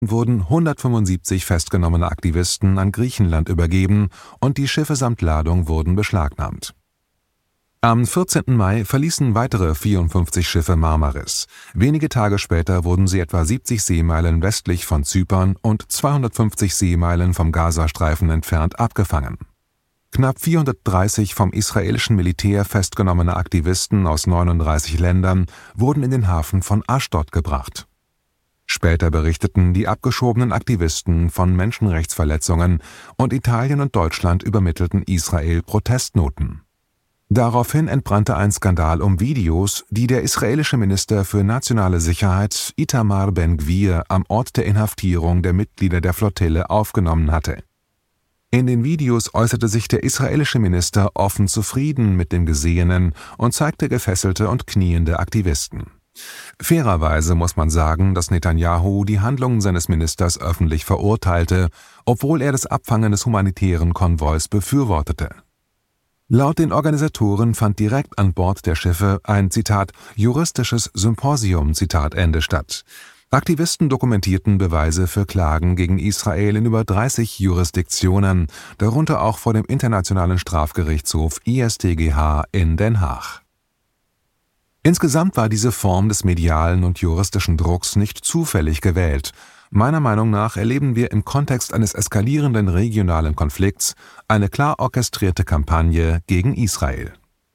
wurden 175 festgenommene Aktivisten an Griechenland übergeben und die Schiffe samt Ladung wurden beschlagnahmt. Am 14. Mai verließen weitere 54 Schiffe Marmaris. Wenige Tage später wurden sie etwa 70 Seemeilen westlich von Zypern und 250 Seemeilen vom Gazastreifen entfernt abgefangen. Knapp 430 vom israelischen Militär festgenommene Aktivisten aus 39 Ländern wurden in den Hafen von Aschdod gebracht. Später berichteten die abgeschobenen Aktivisten von Menschenrechtsverletzungen und Italien und Deutschland übermittelten Israel Protestnoten. Daraufhin entbrannte ein Skandal um Videos, die der israelische Minister für nationale Sicherheit Itamar Ben-Gvir am Ort der Inhaftierung der Mitglieder der Flottille aufgenommen hatte. In den Videos äußerte sich der israelische Minister offen zufrieden mit dem Gesehenen und zeigte gefesselte und kniende Aktivisten. Fairerweise muss man sagen, dass Netanyahu die Handlungen seines Ministers öffentlich verurteilte, obwohl er das Abfangen des humanitären Konvois befürwortete. Laut den Organisatoren fand direkt an Bord der Schiffe ein, Zitat, juristisches Symposium, Zitat Ende statt. Aktivisten dokumentierten Beweise für Klagen gegen Israel in über 30 Jurisdiktionen, darunter auch vor dem Internationalen Strafgerichtshof IStGH in Den Haag. Insgesamt war diese Form des medialen und juristischen Drucks nicht zufällig gewählt. Meiner Meinung nach erleben wir im Kontext eines eskalierenden regionalen Konflikts eine klar orchestrierte Kampagne gegen Israel.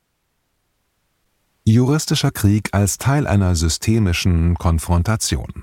Juristischer Krieg als Teil einer systemischen Konfrontation.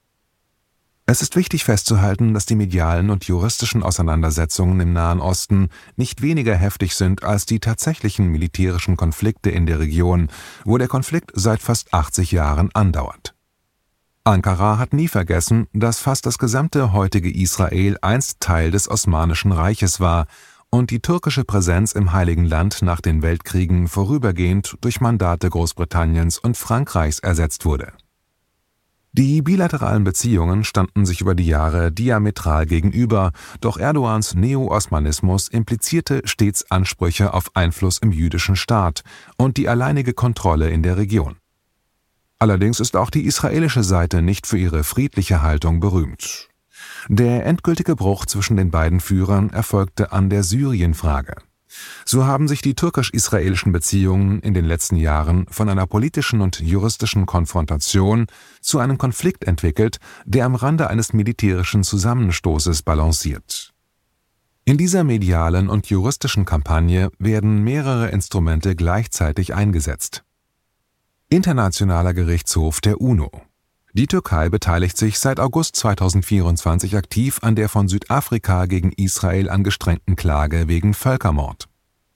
Es ist wichtig festzuhalten, dass die medialen und juristischen Auseinandersetzungen im Nahen Osten nicht weniger heftig sind als die tatsächlichen militärischen Konflikte in der Region, wo der Konflikt seit fast 80 Jahren andauert. Ankara hat nie vergessen, dass fast das gesamte heutige Israel einst Teil des Osmanischen Reiches war und die türkische Präsenz im Heiligen Land nach den Weltkriegen vorübergehend durch Mandate Großbritanniens und Frankreichs ersetzt wurde. Die bilateralen Beziehungen standen sich über die Jahre diametral gegenüber, doch Erdogans Neo-Osmanismus implizierte stets Ansprüche auf Einfluss im jüdischen Staat und die alleinige Kontrolle in der Region. Allerdings ist auch die israelische Seite nicht für ihre friedliche Haltung berühmt. Der endgültige Bruch zwischen den beiden Führern erfolgte an der Syrien-Frage. So haben sich die türkisch-israelischen Beziehungen in den letzten Jahren von einer politischen und juristischen Konfrontation zu einem Konflikt entwickelt, der am Rande eines militärischen Zusammenstoßes balanciert. In dieser medialen und juristischen Kampagne werden mehrere Instrumente gleichzeitig eingesetzt. Internationaler Gerichtshof der UNO. Die Türkei beteiligt sich seit August 2024 aktiv an der von Südafrika gegen Israel angestrengten Klage wegen Völkermord.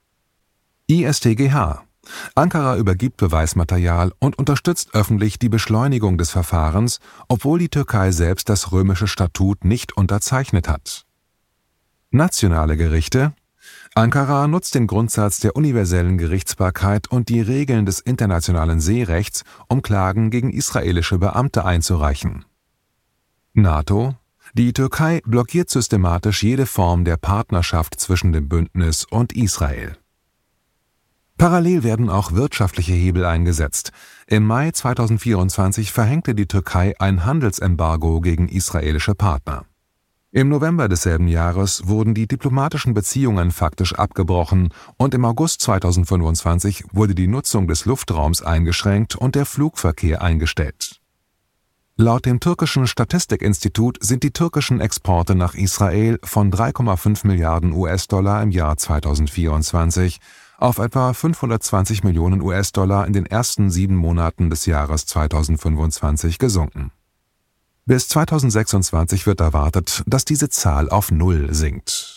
IStGH. Ankara übergibt Beweismaterial und unterstützt öffentlich die Beschleunigung des Verfahrens, obwohl die Türkei selbst das römische Statut nicht unterzeichnet hat. Nationale Gerichte. Ankara nutzt den Grundsatz der universellen Gerichtsbarkeit und die Regeln des internationalen Seerechts, um Klagen gegen israelische Beamte einzureichen. NATO. Die Türkei blockiert systematisch jede Form der Partnerschaft zwischen dem Bündnis und Israel. Parallel werden auch wirtschaftliche Hebel eingesetzt. Im Mai 2024 verhängte die Türkei ein Handelsembargo gegen israelische Partner. Im November desselben Jahres wurden die diplomatischen Beziehungen faktisch abgebrochen und im August 2025 wurde die Nutzung des Luftraums eingeschränkt und der Flugverkehr eingestellt. Laut dem türkischen Statistikinstitut sind die türkischen Exporte nach Israel von 3,5 Milliarden US-Dollar im Jahr 2024 auf etwa 520 Millionen US-Dollar in den ersten 7 Monaten des Jahres 2025 gesunken. Bis 2026 wird erwartet, dass diese Zahl auf 0 sinkt.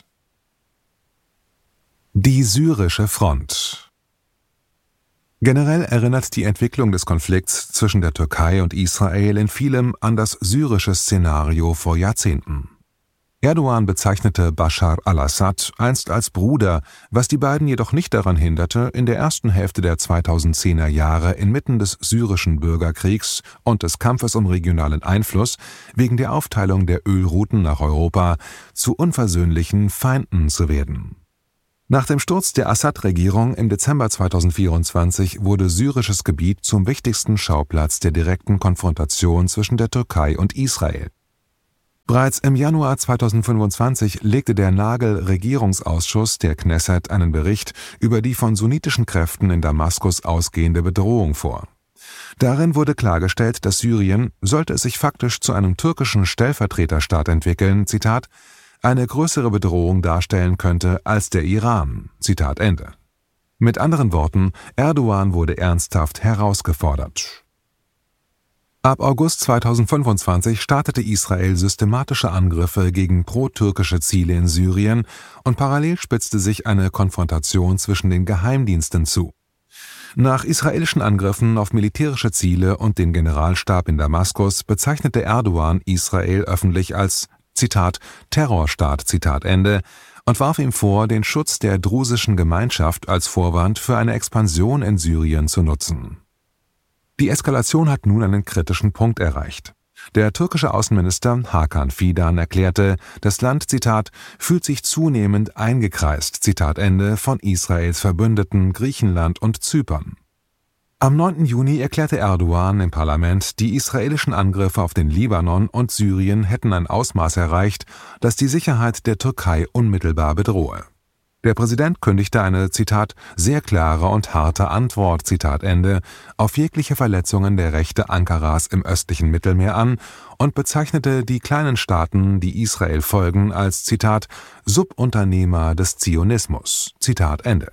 Die syrische Front. Generell erinnert die Entwicklung des Konflikts zwischen der Türkei und Israel in vielem an das syrische Szenario vor Jahrzehnten. Erdogan bezeichnete Bashar al-Assad einst als Bruder, was die beiden jedoch nicht daran hinderte, in der ersten Hälfte der 2010er Jahre inmitten des syrischen Bürgerkriegs und des Kampfes um regionalen Einfluss wegen der Aufteilung der Ölrouten nach Europa zu unversöhnlichen Feinden zu werden. Nach dem Sturz der Assad-Regierung im Dezember 2024 wurde syrisches Gebiet zum wichtigsten Schauplatz der direkten Konfrontation zwischen der Türkei und Israel. Bereits im Januar 2025 legte der Nagel-Regierungsausschuss der Knesset einen Bericht über die von sunnitischen Kräften in Damaskus ausgehende Bedrohung vor. Darin wurde klargestellt, dass Syrien, sollte es sich faktisch zu einem türkischen Stellvertreterstaat entwickeln, Zitat, eine größere Bedrohung darstellen könnte als der Iran. Zitat Ende. Mit anderen Worten, Erdogan wurde ernsthaft herausgefordert. Ab August 2025 startete Israel systematische Angriffe gegen pro-türkische Ziele in Syrien und parallel spitzte sich eine Konfrontation zwischen den Geheimdiensten zu. Nach israelischen Angriffen auf militärische Ziele und den Generalstab in Damaskus bezeichnete Erdogan Israel öffentlich als, Zitat, Terrorstaat, Zitat Ende, und warf ihm vor, den Schutz der drusischen Gemeinschaft als Vorwand für eine Expansion in Syrien zu nutzen. Die Eskalation hat nun einen kritischen Punkt erreicht. Der türkische Außenminister Hakan Fidan erklärte, das Land, Zitat, fühlt sich zunehmend eingekreist, Zitat Ende, von Israels Verbündeten Griechenland und Zypern. Am 9. Juni erklärte Erdogan im Parlament, die israelischen Angriffe auf den Libanon und Syrien hätten ein Ausmaß erreicht, das die Sicherheit der Türkei unmittelbar bedrohe. Der Präsident kündigte eine, Zitat, sehr klare und harte Antwort, Zitat Ende, auf jegliche Verletzungen der Rechte Ankaras im östlichen Mittelmeer an und bezeichnete die kleinen Staaten, die Israel folgen, als, Zitat, Subunternehmer des Zionismus, Zitat Ende.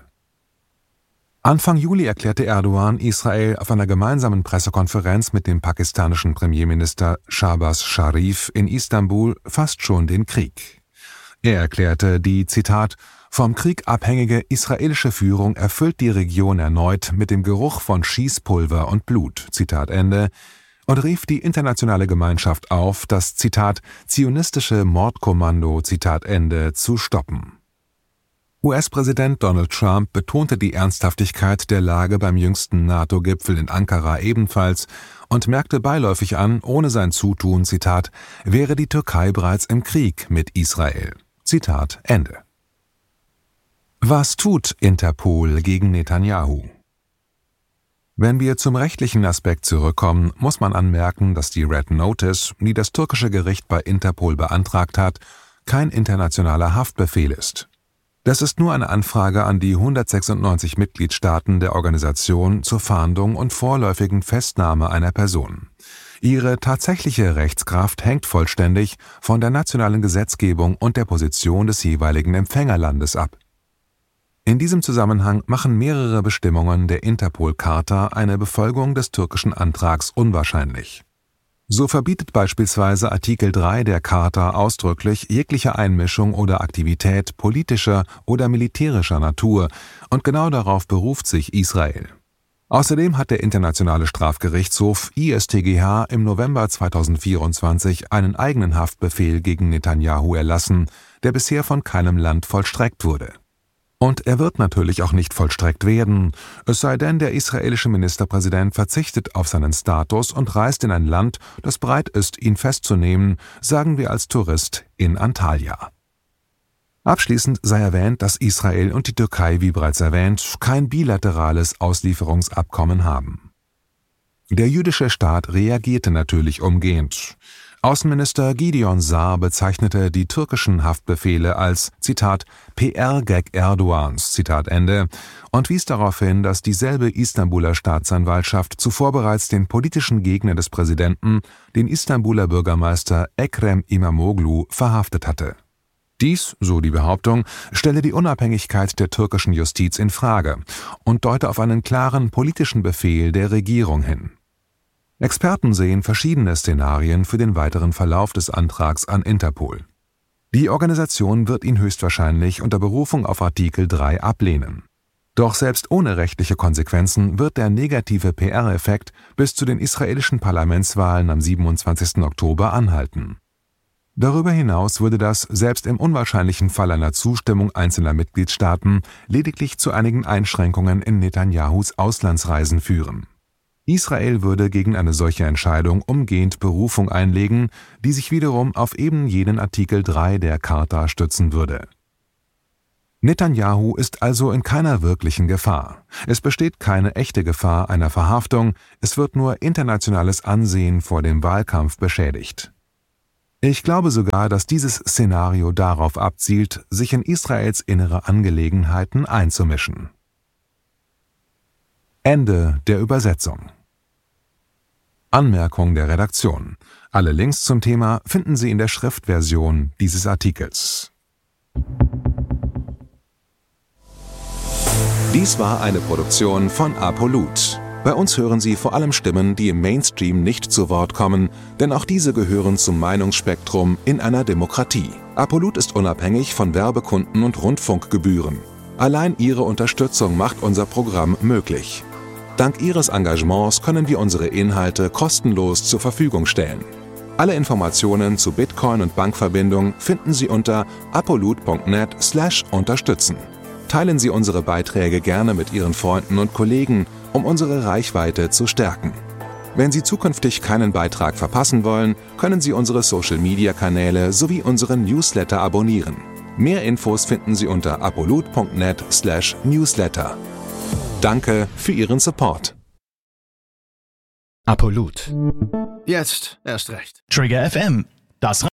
Anfang Juli erklärte Erdogan Israel auf einer gemeinsamen Pressekonferenz mit dem pakistanischen Premierminister Shahbaz Sharif in Istanbul fast schon den Krieg. Er erklärte, die, Zitat, vom Krieg abhängige israelische Führung erfüllt die Region erneut mit dem Geruch von Schießpulver und Blut, Zitat Ende, und rief die internationale Gemeinschaft auf, das, Zitat, zionistische Mordkommando, Zitat Ende, zu stoppen. US-Präsident Donald Trump betonte die Ernsthaftigkeit der Lage beim jüngsten NATO-Gipfel in Ankara ebenfalls und merkte beiläufig an, ohne sein Zutun, Zitat, wäre die Türkei bereits im Krieg mit Israel. Zitat Ende. Was tut Interpol gegen Netanyahu? Wenn wir zum rechtlichen Aspekt zurückkommen, muss man anmerken, dass die Red Notice, die das türkische Gericht bei Interpol beantragt hat, kein internationaler Haftbefehl ist. Das ist nur eine Anfrage an die 196 Mitgliedstaaten der Organisation zur Fahndung und vorläufigen Festnahme einer Person. Ihre tatsächliche Rechtskraft hängt vollständig von der nationalen Gesetzgebung und der Position des jeweiligen Empfängerlandes ab. In diesem Zusammenhang machen mehrere Bestimmungen der Interpol-Charta eine Befolgung des türkischen Antrags unwahrscheinlich. So verbietet beispielsweise Artikel 3 der Charta ausdrücklich jegliche Einmischung oder Aktivität politischer oder militärischer Natur, und genau darauf beruft sich Israel. Außerdem hat der Internationale Strafgerichtshof ISTGH im November 2024 einen eigenen Haftbefehl gegen Netanyahu erlassen, der bisher von keinem Land vollstreckt wurde. Und er wird natürlich auch nicht vollstreckt werden, es sei denn, der israelische Ministerpräsident verzichtet auf seinen Status und reist in ein Land, das bereit ist, ihn festzunehmen, sagen wir als Tourist in Antalya. Abschließend sei erwähnt, dass Israel und die Türkei, wie bereits erwähnt, kein bilaterales Auslieferungsabkommen haben. Der jüdische Staat reagierte natürlich umgehend. Außenminister Gideon Sa'ar bezeichnete die türkischen Haftbefehle als, Zitat, PR-Gag Erdogans, Zitat Ende, und wies darauf hin, dass dieselbe Istanbuler Staatsanwaltschaft zuvor bereits den politischen Gegner des Präsidenten, den Istanbuler Bürgermeister Ekrem İmamoğlu, verhaftet hatte. Dies, so die Behauptung, stelle die Unabhängigkeit der türkischen Justiz in Frage und deute auf einen klaren politischen Befehl der Regierung hin. Experten sehen verschiedene Szenarien für den weiteren Verlauf des Antrags an Interpol. Die Organisation wird ihn höchstwahrscheinlich unter Berufung auf Artikel 3 ablehnen. Doch selbst ohne rechtliche Konsequenzen wird der negative PR-Effekt bis zu den israelischen Parlamentswahlen am 27. Oktober anhalten. Darüber hinaus würde das, selbst im unwahrscheinlichen Fall einer Zustimmung einzelner Mitgliedstaaten, lediglich zu einigen Einschränkungen in Netanyahus Auslandsreisen führen. Israel würde gegen eine solche Entscheidung umgehend Berufung einlegen, die sich wiederum auf eben jenen Artikel 3 der Charta stützen würde. Netanyahu ist also in keiner wirklichen Gefahr. Es besteht keine echte Gefahr einer Verhaftung, es wird nur internationales Ansehen vor dem Wahlkampf beschädigt. Ich glaube sogar, dass dieses Szenario darauf abzielt, sich in Israels innere Angelegenheiten einzumischen. Ende der Übersetzung. Anmerkung der Redaktion. Alle Links zum Thema finden Sie in der Schriftversion dieses Artikels. Dies war eine Produktion von Apolut. Bei uns hören Sie vor allem Stimmen, die im Mainstream nicht zu Wort kommen, denn auch diese gehören zum Meinungsspektrum in einer Demokratie. Apolut ist unabhängig von Werbekunden und Rundfunkgebühren. Allein Ihre Unterstützung macht unser Programm möglich. Dank Ihres Engagements können wir unsere Inhalte kostenlos zur Verfügung stellen. Alle Informationen zu Bitcoin und Bankverbindung finden Sie unter apolut.net/unterstützen. Teilen Sie unsere Beiträge gerne mit Ihren Freunden und Kollegen, um unsere Reichweite zu stärken. Wenn Sie zukünftig keinen Beitrag verpassen wollen, können Sie unsere Social-Media-Kanäle sowie unseren Newsletter abonnieren. Mehr Infos finden Sie unter apolut.net/newsletter. Danke für Ihren Support. Apolut. Jetzt erst recht. Trigger FM. Das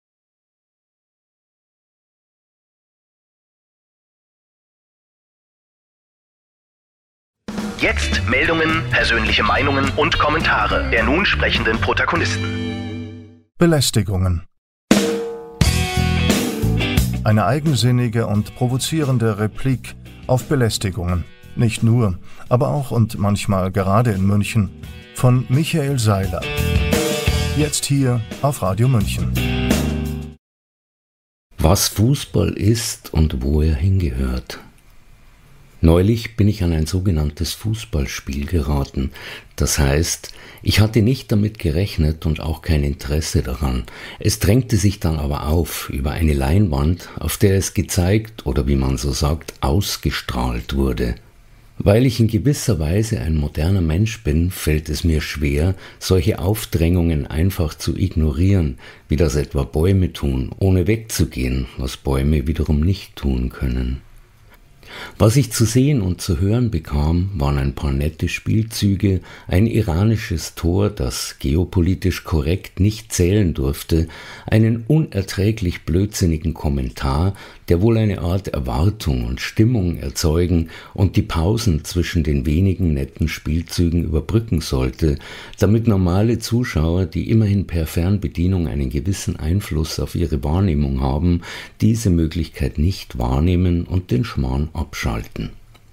Jetzt Meldungen, persönliche Meinungen und Kommentare der nun sprechenden Protagonisten. Belästigungen. Eine eigensinnige und provozierende Replik auf Belästigungen. Nicht nur, aber auch und manchmal gerade in München. Von Michael Seiler. Jetzt hier auf Radio München. Was Fußball ist und wo er hingehört. Neulich bin ich an ein sogenanntes Fußballspiel geraten. Das heißt, ich hatte nicht damit gerechnet und auch kein Interesse daran. Es drängte sich dann aber auf über eine Leinwand, auf der es gezeigt oder wie man so sagt, ausgestrahlt wurde. Weil ich in gewisser Weise ein moderner Mensch bin, fällt es mir schwer, solche Aufdrängungen einfach zu ignorieren, wie das etwa Bäume tun, ohne wegzugehen, was Bäume wiederum nicht tun können. Was ich zu sehen und zu hören bekam, waren ein paar nette Spielzüge, ein iranisches Tor, das geopolitisch korrekt nicht zählen durfte, einen unerträglich blödsinnigen Kommentar, der wohl eine Art Erwartung und Stimmung erzeugen und die Pausen zwischen den wenigen netten Spielzügen überbrücken sollte, damit normale Zuschauer, die immerhin per Fernbedienung einen gewissen Einfluss auf ihre Wahrnehmung haben, diese Möglichkeit nicht wahrnehmen und den Schmarrn abschalten.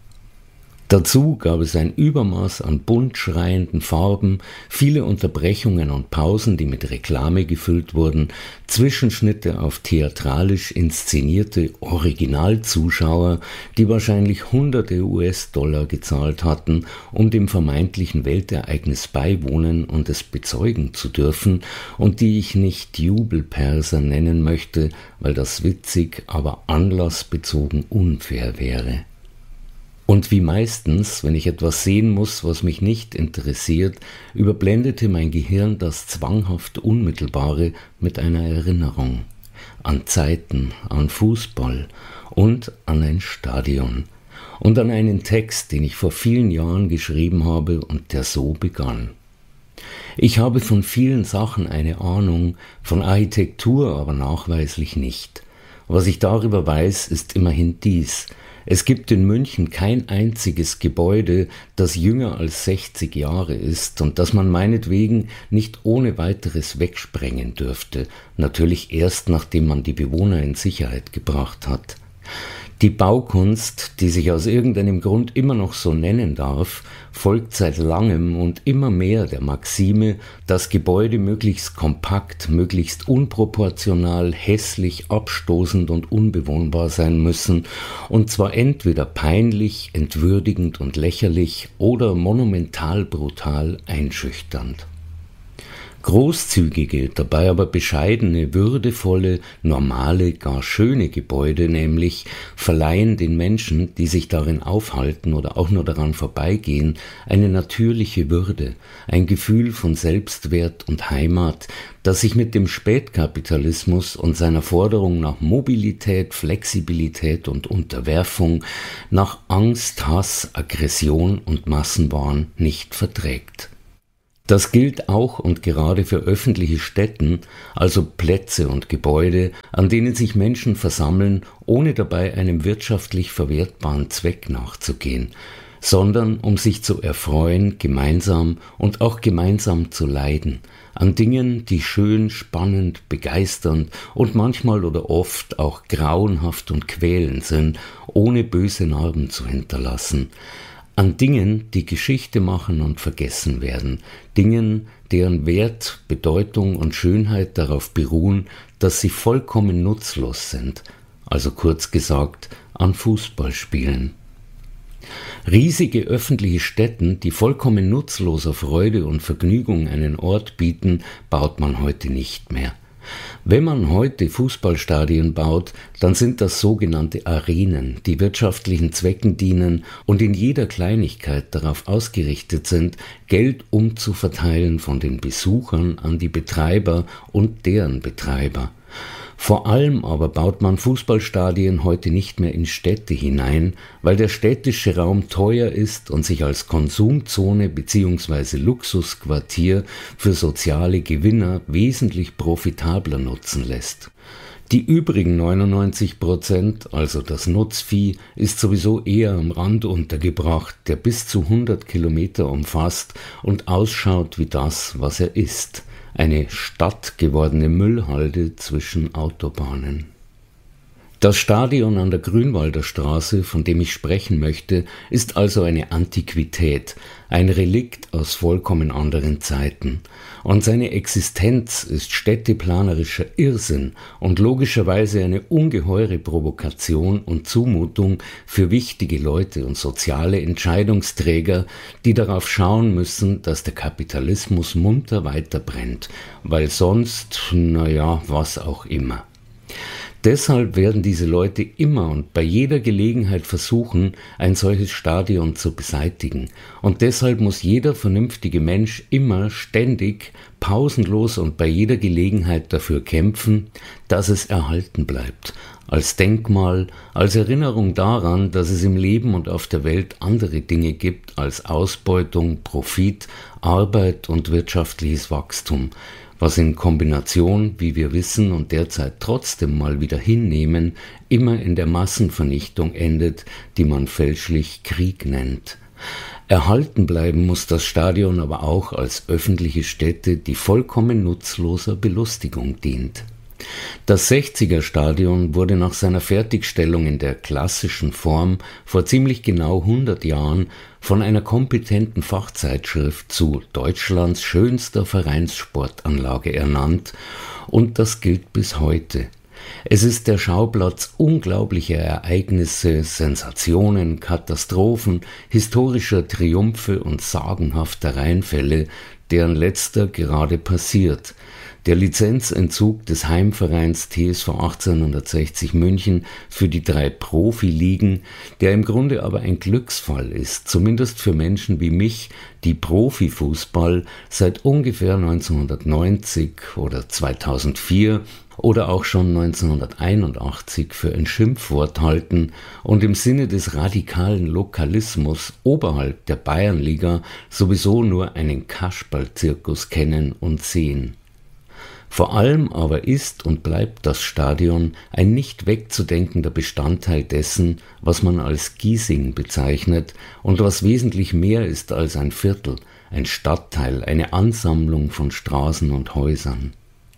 Dazu gab es ein Übermaß an bunt schreienden Farben, viele Unterbrechungen und Pausen, die mit Reklame gefüllt wurden, Zwischenschnitte auf theatralisch inszenierte Originalzuschauer, die wahrscheinlich hunderte US-Dollar gezahlt hatten, um dem vermeintlichen Weltereignis beiwohnen und es bezeugen zu dürfen, und die ich nicht Jubelperser nennen möchte, weil das witzig, aber anlassbezogen unfair wäre. Und wie meistens, wenn ich etwas sehen muss, was mich nicht interessiert, überblendete mein Gehirn das zwanghaft Unmittelbare mit einer Erinnerung an Zeiten, an Fußball und an ein Stadion und an einen Text, den ich vor vielen Jahren geschrieben habe und der so begann. Ich habe von vielen Sachen eine Ahnung, von Architektur aber nachweislich nicht. Was ich darüber weiß, ist immerhin dies: Es gibt in München kein einziges Gebäude, das jünger als 60 Jahre ist und das man meinetwegen nicht ohne weiteres wegsprengen dürfte, natürlich erst nachdem man die Bewohner in Sicherheit gebracht hat. Die Baukunst, die sich aus irgendeinem Grund immer noch so nennen darf, folgt seit langem und immer mehr der Maxime, dass Gebäude möglichst kompakt, möglichst unproportional, hässlich, abstoßend und unbewohnbar sein müssen, und zwar entweder peinlich, entwürdigend und lächerlich oder monumental brutal einschüchternd. Großzügige, dabei aber bescheidene, würdevolle, normale, gar schöne Gebäude nämlich verleihen den Menschen, die sich darin aufhalten oder auch nur daran vorbeigehen, eine natürliche Würde, ein Gefühl von Selbstwert und Heimat, das sich mit dem Spätkapitalismus und seiner Forderung nach Mobilität, Flexibilität und Unterwerfung, nach Angst, Hass, Aggression und Massenwahn nicht verträgt. Das gilt auch und gerade für öffentliche Stätten, also Plätze und Gebäude, an denen sich Menschen versammeln, ohne dabei einem wirtschaftlich verwertbaren Zweck nachzugehen, sondern um sich zu erfreuen, gemeinsam und auch gemeinsam zu leiden, an Dingen, die schön, spannend, begeisternd und manchmal oder oft auch grauenhaft und quälend sind, ohne böse Narben zu hinterlassen. An Dingen, die Geschichte machen und vergessen werden, Dingen, deren Wert, Bedeutung und Schönheit darauf beruhen, dass sie vollkommen nutzlos sind, also kurz gesagt an Fußballspielen. Riesige öffentliche Stätten, die vollkommen nutzloser Freude und Vergnügung einen Ort bieten, baut man heute nicht mehr. Wenn man heute Fußballstadien baut, dann sind das sogenannte Arenen, die wirtschaftlichen Zwecken dienen und in jeder Kleinigkeit darauf ausgerichtet sind, Geld umzuverteilen von den Besuchern an die Betreiber und deren Betreiber. Vor allem aber baut man Fußballstadien heute nicht mehr in Städte hinein, weil der städtische Raum teuer ist und sich als Konsumzone bzw. Luxusquartier für soziale Gewinner wesentlich profitabler nutzen lässt. Die übrigen 99%, also das Nutzvieh, ist sowieso eher am Rand untergebracht, der bis zu 100 Kilometer umfasst und ausschaut wie das, was er ist. Eine stattgewordene Müllhalde zwischen Autobahnen. Das Stadion an der Grünwalder Straße, von dem ich sprechen möchte, ist also eine Antiquität, ein Relikt aus vollkommen anderen Zeiten. Und seine Existenz ist städteplanerischer Irrsinn und logischerweise eine ungeheure Provokation und Zumutung für wichtige Leute und soziale Entscheidungsträger, die darauf schauen müssen, dass der Kapitalismus munter weiterbrennt, weil sonst, was auch immer. Deshalb werden diese Leute immer und bei jeder Gelegenheit versuchen, ein solches Stadion zu beseitigen. Und deshalb muss jeder vernünftige Mensch immer, ständig, pausenlos und bei jeder Gelegenheit dafür kämpfen, dass es erhalten bleibt. Als Denkmal, als Erinnerung daran, dass es im Leben und auf der Welt andere Dinge gibt als Ausbeutung, Profit, Arbeit und wirtschaftliches Wachstum, was in Kombination, wie wir wissen und derzeit trotzdem mal wieder hinnehmen, immer in der Massenvernichtung endet, die man fälschlich Krieg nennt. Erhalten bleiben muss das Stadion aber auch als öffentliche Stätte, die vollkommen nutzloser Belustigung dient. Das 60er-Stadion wurde nach seiner Fertigstellung in der klassischen Form vor ziemlich genau 100 Jahren von einer kompetenten Fachzeitschrift zu Deutschlands schönster Vereinssportanlage ernannt und das gilt bis heute. Es ist der Schauplatz unglaublicher Ereignisse, Sensationen, Katastrophen, historischer Triumphe und sagenhafter Reinfälle, deren letzter gerade passiert. Der Lizenzentzug des Heimvereins TSV 1860 München für die 3 Profiligen, der im Grunde aber ein Glücksfall ist, zumindest für Menschen wie mich, die Profifußball seit ungefähr 1990 oder 2004 oder auch schon 1981 für ein Schimpfwort halten und im Sinne des radikalen Lokalismus oberhalb der Bayernliga sowieso nur einen Kasperlzirkus kennen und sehen. Vor allem aber ist und bleibt das Stadion ein nicht wegzudenkender Bestandteil dessen, was man als Giesing bezeichnet und was wesentlich mehr ist als ein Viertel, ein Stadtteil, eine Ansammlung von Straßen und Häusern.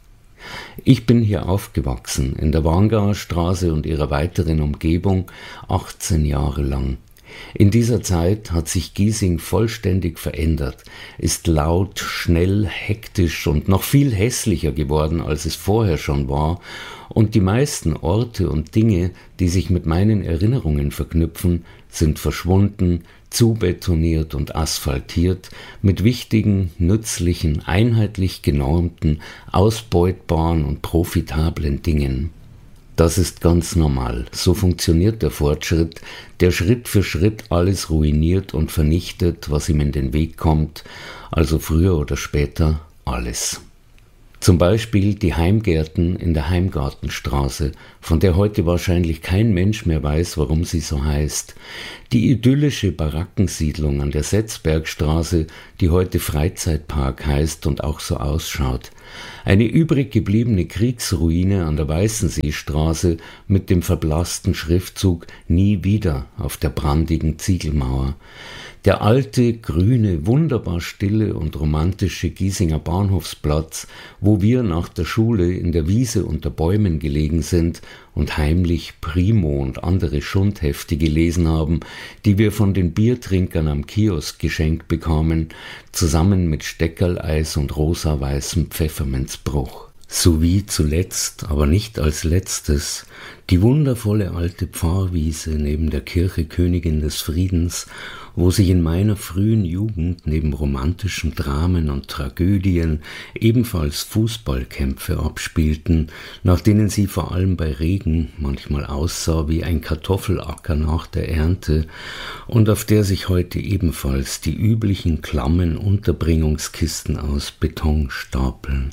Ich bin hier aufgewachsen, in der Wangauer Straße und ihrer weiteren Umgebung, 18 Jahre lang. In dieser Zeit hat sich Giesing vollständig verändert, ist laut, schnell, hektisch und noch viel hässlicher geworden, als es vorher schon war, und die meisten Orte und Dinge, die sich mit meinen Erinnerungen verknüpfen, sind verschwunden, zubetoniert und asphaltiert, mit wichtigen, nützlichen, einheitlich genormten, ausbeutbaren und profitablen Dingen. Das ist ganz normal. So funktioniert der Fortschritt, der Schritt für Schritt alles ruiniert und vernichtet, was ihm in den Weg kommt, also früher oder später alles. Zum Beispiel die Heimgärten in der Heimgartenstraße, von der heute wahrscheinlich kein Mensch mehr weiß, warum sie so heißt. Die idyllische Barackensiedlung an der Setzbergstraße, die heute Freizeitpark heißt und auch so ausschaut. Eine übrig gebliebene Kriegsruine an der Weißenseestraße mit dem verblassten Schriftzug »Nie wieder« auf der brandigen Ziegelmauer. Der alte, grüne, wunderbar stille und romantische Giesinger Bahnhofsplatz, wo wir nach der Schule in der Wiese unter Bäumen gelegen sind und heimlich Primo und andere Schundhefte gelesen haben, die wir von den Biertrinkern am Kiosk geschenkt bekamen, zusammen mit Steckerleis und rosa-weißem Pfefferminzbruch. Sowie zuletzt, aber nicht als letztes, die wundervolle alte Pfarrwiese neben der Kirche Königin des Friedens, wo sich in meiner frühen Jugend neben romantischen Dramen und Tragödien ebenfalls Fußballkämpfe abspielten, nach denen sie vor allem bei Regen manchmal aussah wie ein Kartoffelacker nach der Ernte und auf der sich heute ebenfalls die üblichen klammen Unterbringungskisten aus Beton stapeln.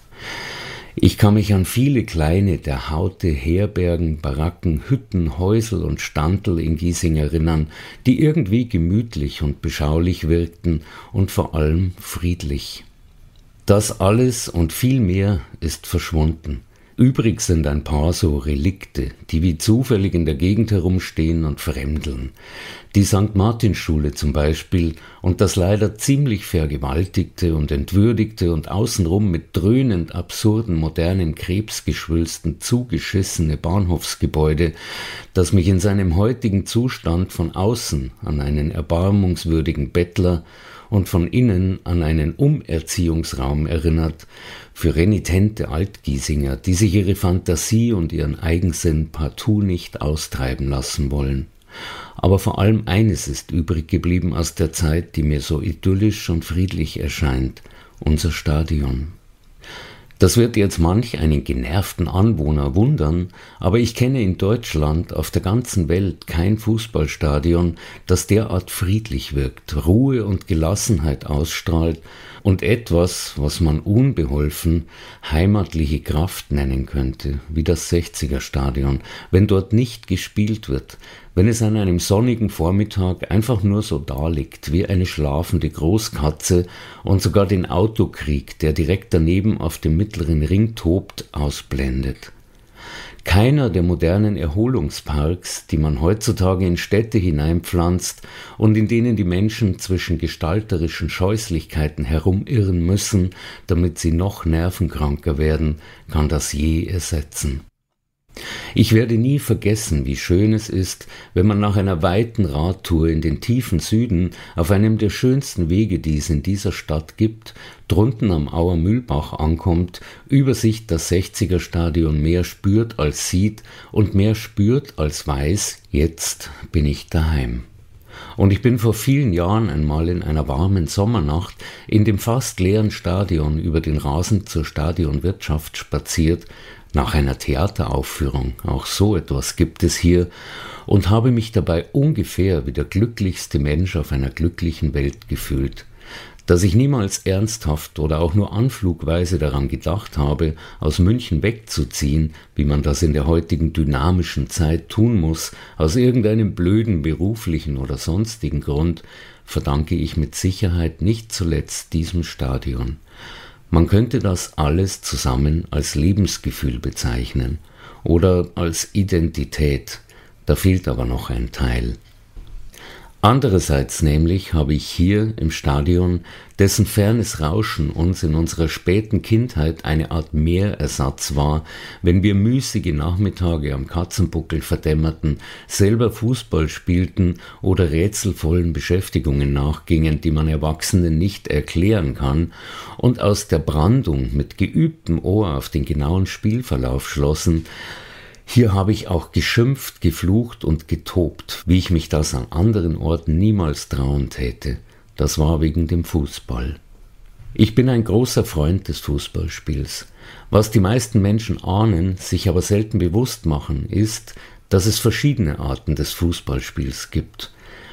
Ich kann mich an viele kleine, der Haute Herbergen, Baracken, Hütten, Häusel und Standl in Giesing erinnern, die irgendwie gemütlich und beschaulich wirkten und vor allem friedlich. Das alles und viel mehr ist verschwunden. Übrig sind ein paar so Relikte, die wie zufällig in der Gegend herumstehen und fremdeln. Die St. Martinschule zum Beispiel und das leider ziemlich vergewaltigte und entwürdigte und außenrum mit dröhnend absurden modernen Krebsgeschwülsten zugeschissene Bahnhofsgebäude, das mich in seinem heutigen Zustand von außen an einen erbarmungswürdigen Bettler und von innen an einen Umerziehungsraum erinnert, für renitente Altgiesinger, die sich ihre Fantasie und ihren Eigensinn partout nicht austreiben lassen wollen. Aber vor allem eines ist übrig geblieben aus der Zeit, die mir so idyllisch und friedlich erscheint: unser Stadion. Das wird jetzt manch einen genervten Anwohner wundern, aber ich kenne in Deutschland, auf der ganzen Welt kein Fußballstadion, das derart friedlich wirkt, Ruhe und Gelassenheit ausstrahlt und etwas, was man unbeholfen heimatliche Kraft nennen könnte, wie das 60er-Stadion, wenn dort nicht gespielt wird, wenn es an einem sonnigen Vormittag einfach nur so daliegt wie eine schlafende Großkatze und sogar den Autokrieg, der direkt daneben auf dem mittleren Ring tobt, ausblendet. Keiner der modernen Erholungsparks, die man heutzutage in Städte hineinpflanzt und in denen die Menschen zwischen gestalterischen Scheußlichkeiten herumirren müssen, damit sie noch nervenkranker werden, kann das je ersetzen. Ich werde nie vergessen, wie schön es ist, wenn man nach einer weiten Radtour in den tiefen Süden auf einem der schönsten Wege, die es in dieser Stadt gibt, drunten am Auer Mühlbach ankommt, über sich das 60er-Stadion mehr spürt als sieht und mehr spürt als weiß, jetzt bin ich daheim. Und ich bin vor vielen Jahren einmal in einer warmen Sommernacht in dem fast leeren Stadion über den Rasen zur Stadionwirtschaft spaziert, nach einer Theateraufführung, auch so etwas gibt es hier, und habe mich dabei ungefähr wie der glücklichste Mensch auf einer glücklichen Welt gefühlt. Dass ich niemals ernsthaft oder auch nur anflugweise daran gedacht habe, aus München wegzuziehen, wie man das in der heutigen dynamischen Zeit tun muss, aus irgendeinem blöden beruflichen oder sonstigen Grund, verdanke ich mit Sicherheit nicht zuletzt diesem Stadion. Man könnte das alles zusammen als Lebensgefühl bezeichnen oder als Identität, da fehlt aber noch ein Teil. Andererseits nämlich habe ich hier im Stadion, dessen fernes Rauschen uns in unserer späten Kindheit eine Art Mehrersatz war, wenn wir müßige Nachmittage am Katzenbuckel verdämmerten, selber Fußball spielten oder rätselvollen Beschäftigungen nachgingen, die man Erwachsenen nicht erklären kann, und aus der Brandung mit geübtem Ohr auf den genauen Spielverlauf schlossen: Hier habe ich auch geschimpft, geflucht und getobt, wie ich mich das an anderen Orten niemals trauen täte. Das war wegen dem Fußball. Ich bin ein großer Freund des Fußballspiels. Was die meisten Menschen ahnen, sich aber selten bewusst machen, ist, dass es verschiedene Arten des Fußballspiels gibt.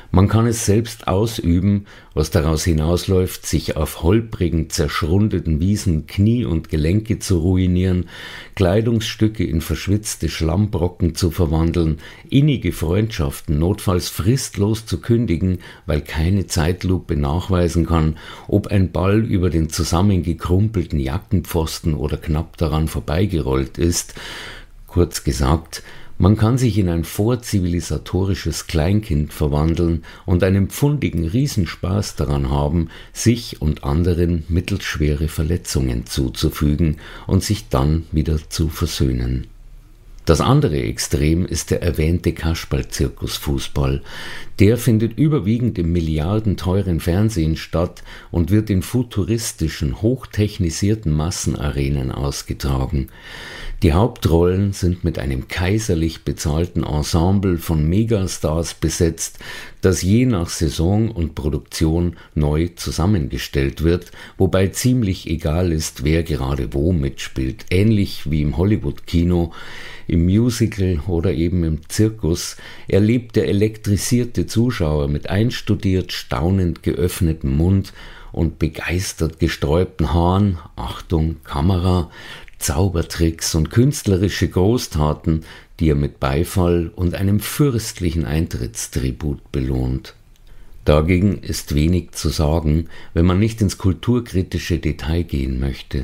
Man kann es selbst ausüben, was daraus hinausläuft, sich auf holprigen, zerschrundeten Wiesen Knie und Gelenke zu ruinieren, Kleidungsstücke in verschwitzte Schlammbrocken zu verwandeln, innige Freundschaften notfalls fristlos zu kündigen, weil keine Zeitlupe nachweisen kann, ob ein Ball über den zusammengekrumpelten Jackenpfosten oder knapp daran vorbeigerollt ist. Kurz gesagt, man kann sich in ein vorzivilisatorisches Kleinkind verwandeln und einen pfundigen Riesenspaß daran haben, sich und anderen mittelschwere Verletzungen zuzufügen und sich dann wieder zu versöhnen. Das andere Extrem ist der erwähnte Kasperl-Zirkusfußball. Der findet überwiegend im milliardenteuren Fernsehen statt und wird in futuristischen, hochtechnisierten Massenarenen ausgetragen. Die Hauptrollen sind mit einem kaiserlich bezahlten Ensemble von Megastars besetzt, das je nach Saison und Produktion neu zusammengestellt wird, wobei ziemlich egal ist, wer gerade wo mitspielt. Ähnlich wie im Hollywood-Kino, im Musical oder eben im Zirkus erlebt der elektrisierte Zuschauer mit einstudiert, staunend geöffnetem Mund und begeistert gesträubten Haaren, Achtung, Kamera, Zaubertricks und künstlerische Großtaten, die er mit Beifall und einem fürstlichen Eintrittstribut belohnt. Dagegen ist wenig zu sagen, wenn man nicht ins kulturkritische Detail gehen möchte.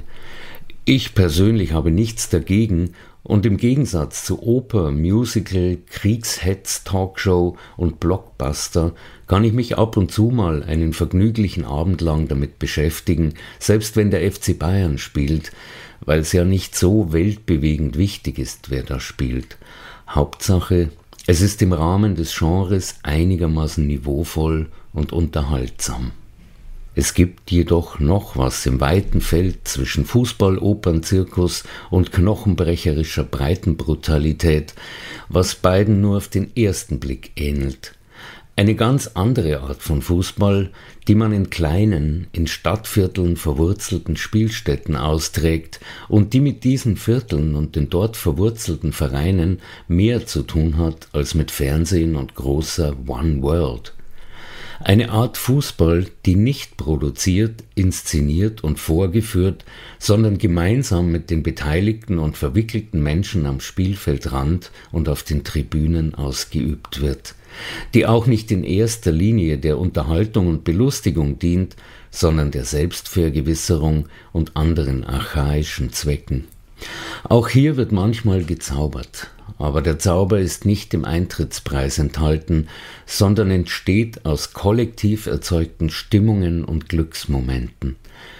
Ich persönlich habe nichts dagegen und im Gegensatz zu Oper, Musical, Kriegshetz, Talkshow und Blockbuster kann ich mich ab und zu mal einen vergnüglichen Abend lang damit beschäftigen, selbst wenn der FC Bayern spielt, weil es ja nicht so weltbewegend wichtig ist, wer da spielt. Hauptsache, es ist im Rahmen des Genres einigermaßen niveauvoll und unterhaltsam. Es gibt jedoch noch was im weiten Feld zwischen Fußball, Opern, Zirkus und knochenbrecherischer Breitenbrutalität, was beiden nur auf den ersten Blick ähnelt. Eine ganz andere Art von Fußball, die man in kleinen, in Stadtvierteln verwurzelten Spielstätten austrägt und die mit diesen Vierteln und den dort verwurzelten Vereinen mehr zu tun hat als mit Fernsehen und großer One World. Eine Art Fußball, die nicht produziert, inszeniert und vorgeführt, sondern gemeinsam mit den beteiligten und verwickelten Menschen am Spielfeldrand und auf den Tribünen ausgeübt wird, die auch nicht in erster Linie der Unterhaltung und Belustigung dient, sondern der Selbstvergewisserung und anderen archaischen Zwecken. Auch hier wird manchmal gezaubert, aber der Zauber ist nicht im Eintrittspreis enthalten, sondern entsteht aus kollektiv erzeugten Stimmungen und Glücksmomenten.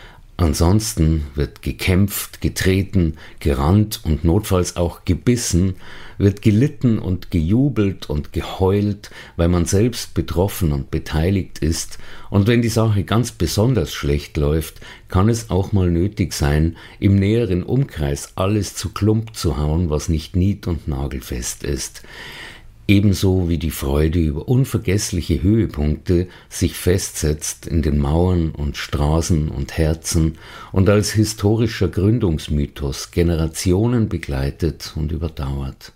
Ansonsten wird gekämpft, getreten, gerannt und notfalls auch gebissen, wird gelitten und gejubelt und geheult, weil man selbst betroffen und beteiligt ist, und wenn die Sache ganz besonders schlecht läuft, kann es auch mal nötig sein, im näheren Umkreis alles zu Klump zu hauen, was nicht nied- und nagelfest ist. Ebenso wie die Freude über unvergessliche Höhepunkte sich festsetzt in den Mauern und Straßen und Herzen und als historischer Gründungsmythos Generationen begleitet und überdauert.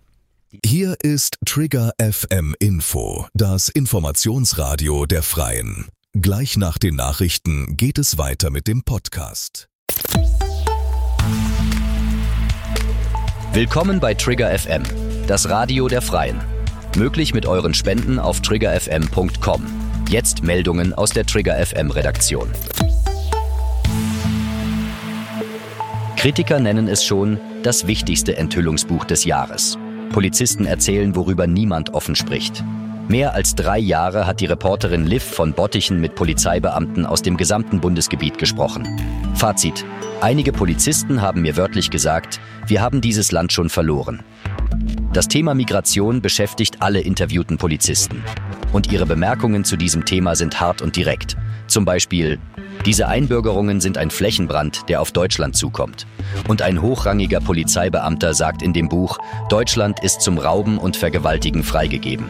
Hier ist Trigger FM Info, das Informationsradio der Freien. Gleich nach den Nachrichten geht es weiter mit dem Podcast. Willkommen bei Trigger FM, das Radio der Freien. Möglich mit euren Spenden auf triggerfm.com. Jetzt Meldungen aus der Trigger FM Redaktion. Kritiker nennen es schon das wichtigste Enthüllungsbuch des Jahres. Polizisten erzählen, worüber niemand offen spricht. Mehr als 3 Jahre hat die Reporterin Liv von Bottichen mit Polizeibeamten aus dem gesamten Bundesgebiet gesprochen. Fazit: Einige Polizisten haben mir wörtlich gesagt, wir haben dieses Land schon verloren. Das Thema Migration beschäftigt alle interviewten Polizisten. Und ihre Bemerkungen zu diesem Thema sind hart und direkt. Zum Beispiel: Diese Einbürgerungen sind ein Flächenbrand, der auf Deutschland zukommt. Und ein hochrangiger Polizeibeamter sagt in dem Buch, Deutschland ist zum Rauben und Vergewaltigen freigegeben.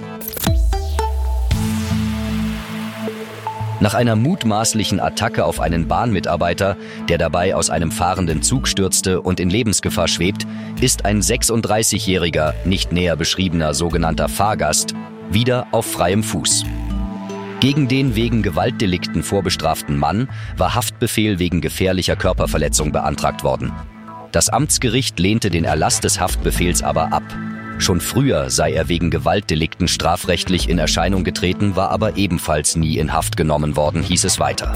Nach einer mutmaßlichen Attacke auf einen Bahnmitarbeiter, der dabei aus einem fahrenden Zug stürzte und in Lebensgefahr schwebt, ist ein 36-jähriger, nicht näher beschriebener sogenannter Fahrgast wieder auf freiem Fuß. Gegen den wegen Gewaltdelikten vorbestraften Mann war Haftbefehl wegen gefährlicher Körperverletzung beantragt worden. Das Amtsgericht lehnte den Erlass des Haftbefehls aber ab. Schon früher sei er wegen Gewaltdelikten strafrechtlich in Erscheinung getreten, war aber ebenfalls nie in Haft genommen worden, hieß es weiter.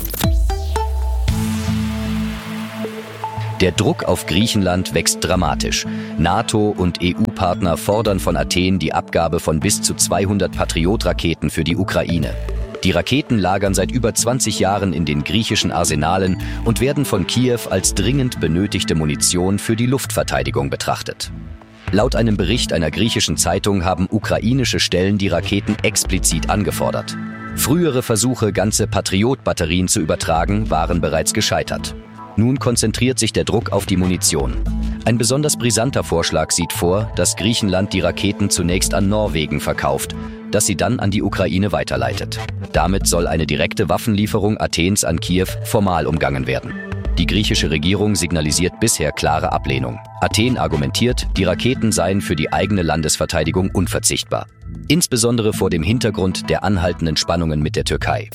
Der Druck auf Griechenland wächst dramatisch. NATO und EU-Partner fordern von Athen die Abgabe von bis zu 200 Patriot-Raketen für die Ukraine. Die Raketen lagern seit über 20 Jahren in den griechischen Arsenalen und werden von Kiew als dringend benötigte Munition für die Luftverteidigung betrachtet. Laut einem Bericht einer griechischen Zeitung haben ukrainische Stellen die Raketen explizit angefordert. Frühere Versuche, ganze Patriot-Batterien zu übertragen, waren bereits gescheitert. Nun konzentriert sich der Druck auf die Munition. Ein besonders brisanter Vorschlag sieht vor, dass Griechenland die Raketen zunächst an Norwegen verkauft, das sie dann an die Ukraine weiterleitet. Damit soll eine direkte Waffenlieferung Athens an Kiew formal umgangen werden. Die griechische Regierung signalisiert bisher klare Ablehnung. Athen argumentiert, die Raketen seien für die eigene Landesverteidigung unverzichtbar. Insbesondere vor dem Hintergrund der anhaltenden Spannungen mit der Türkei.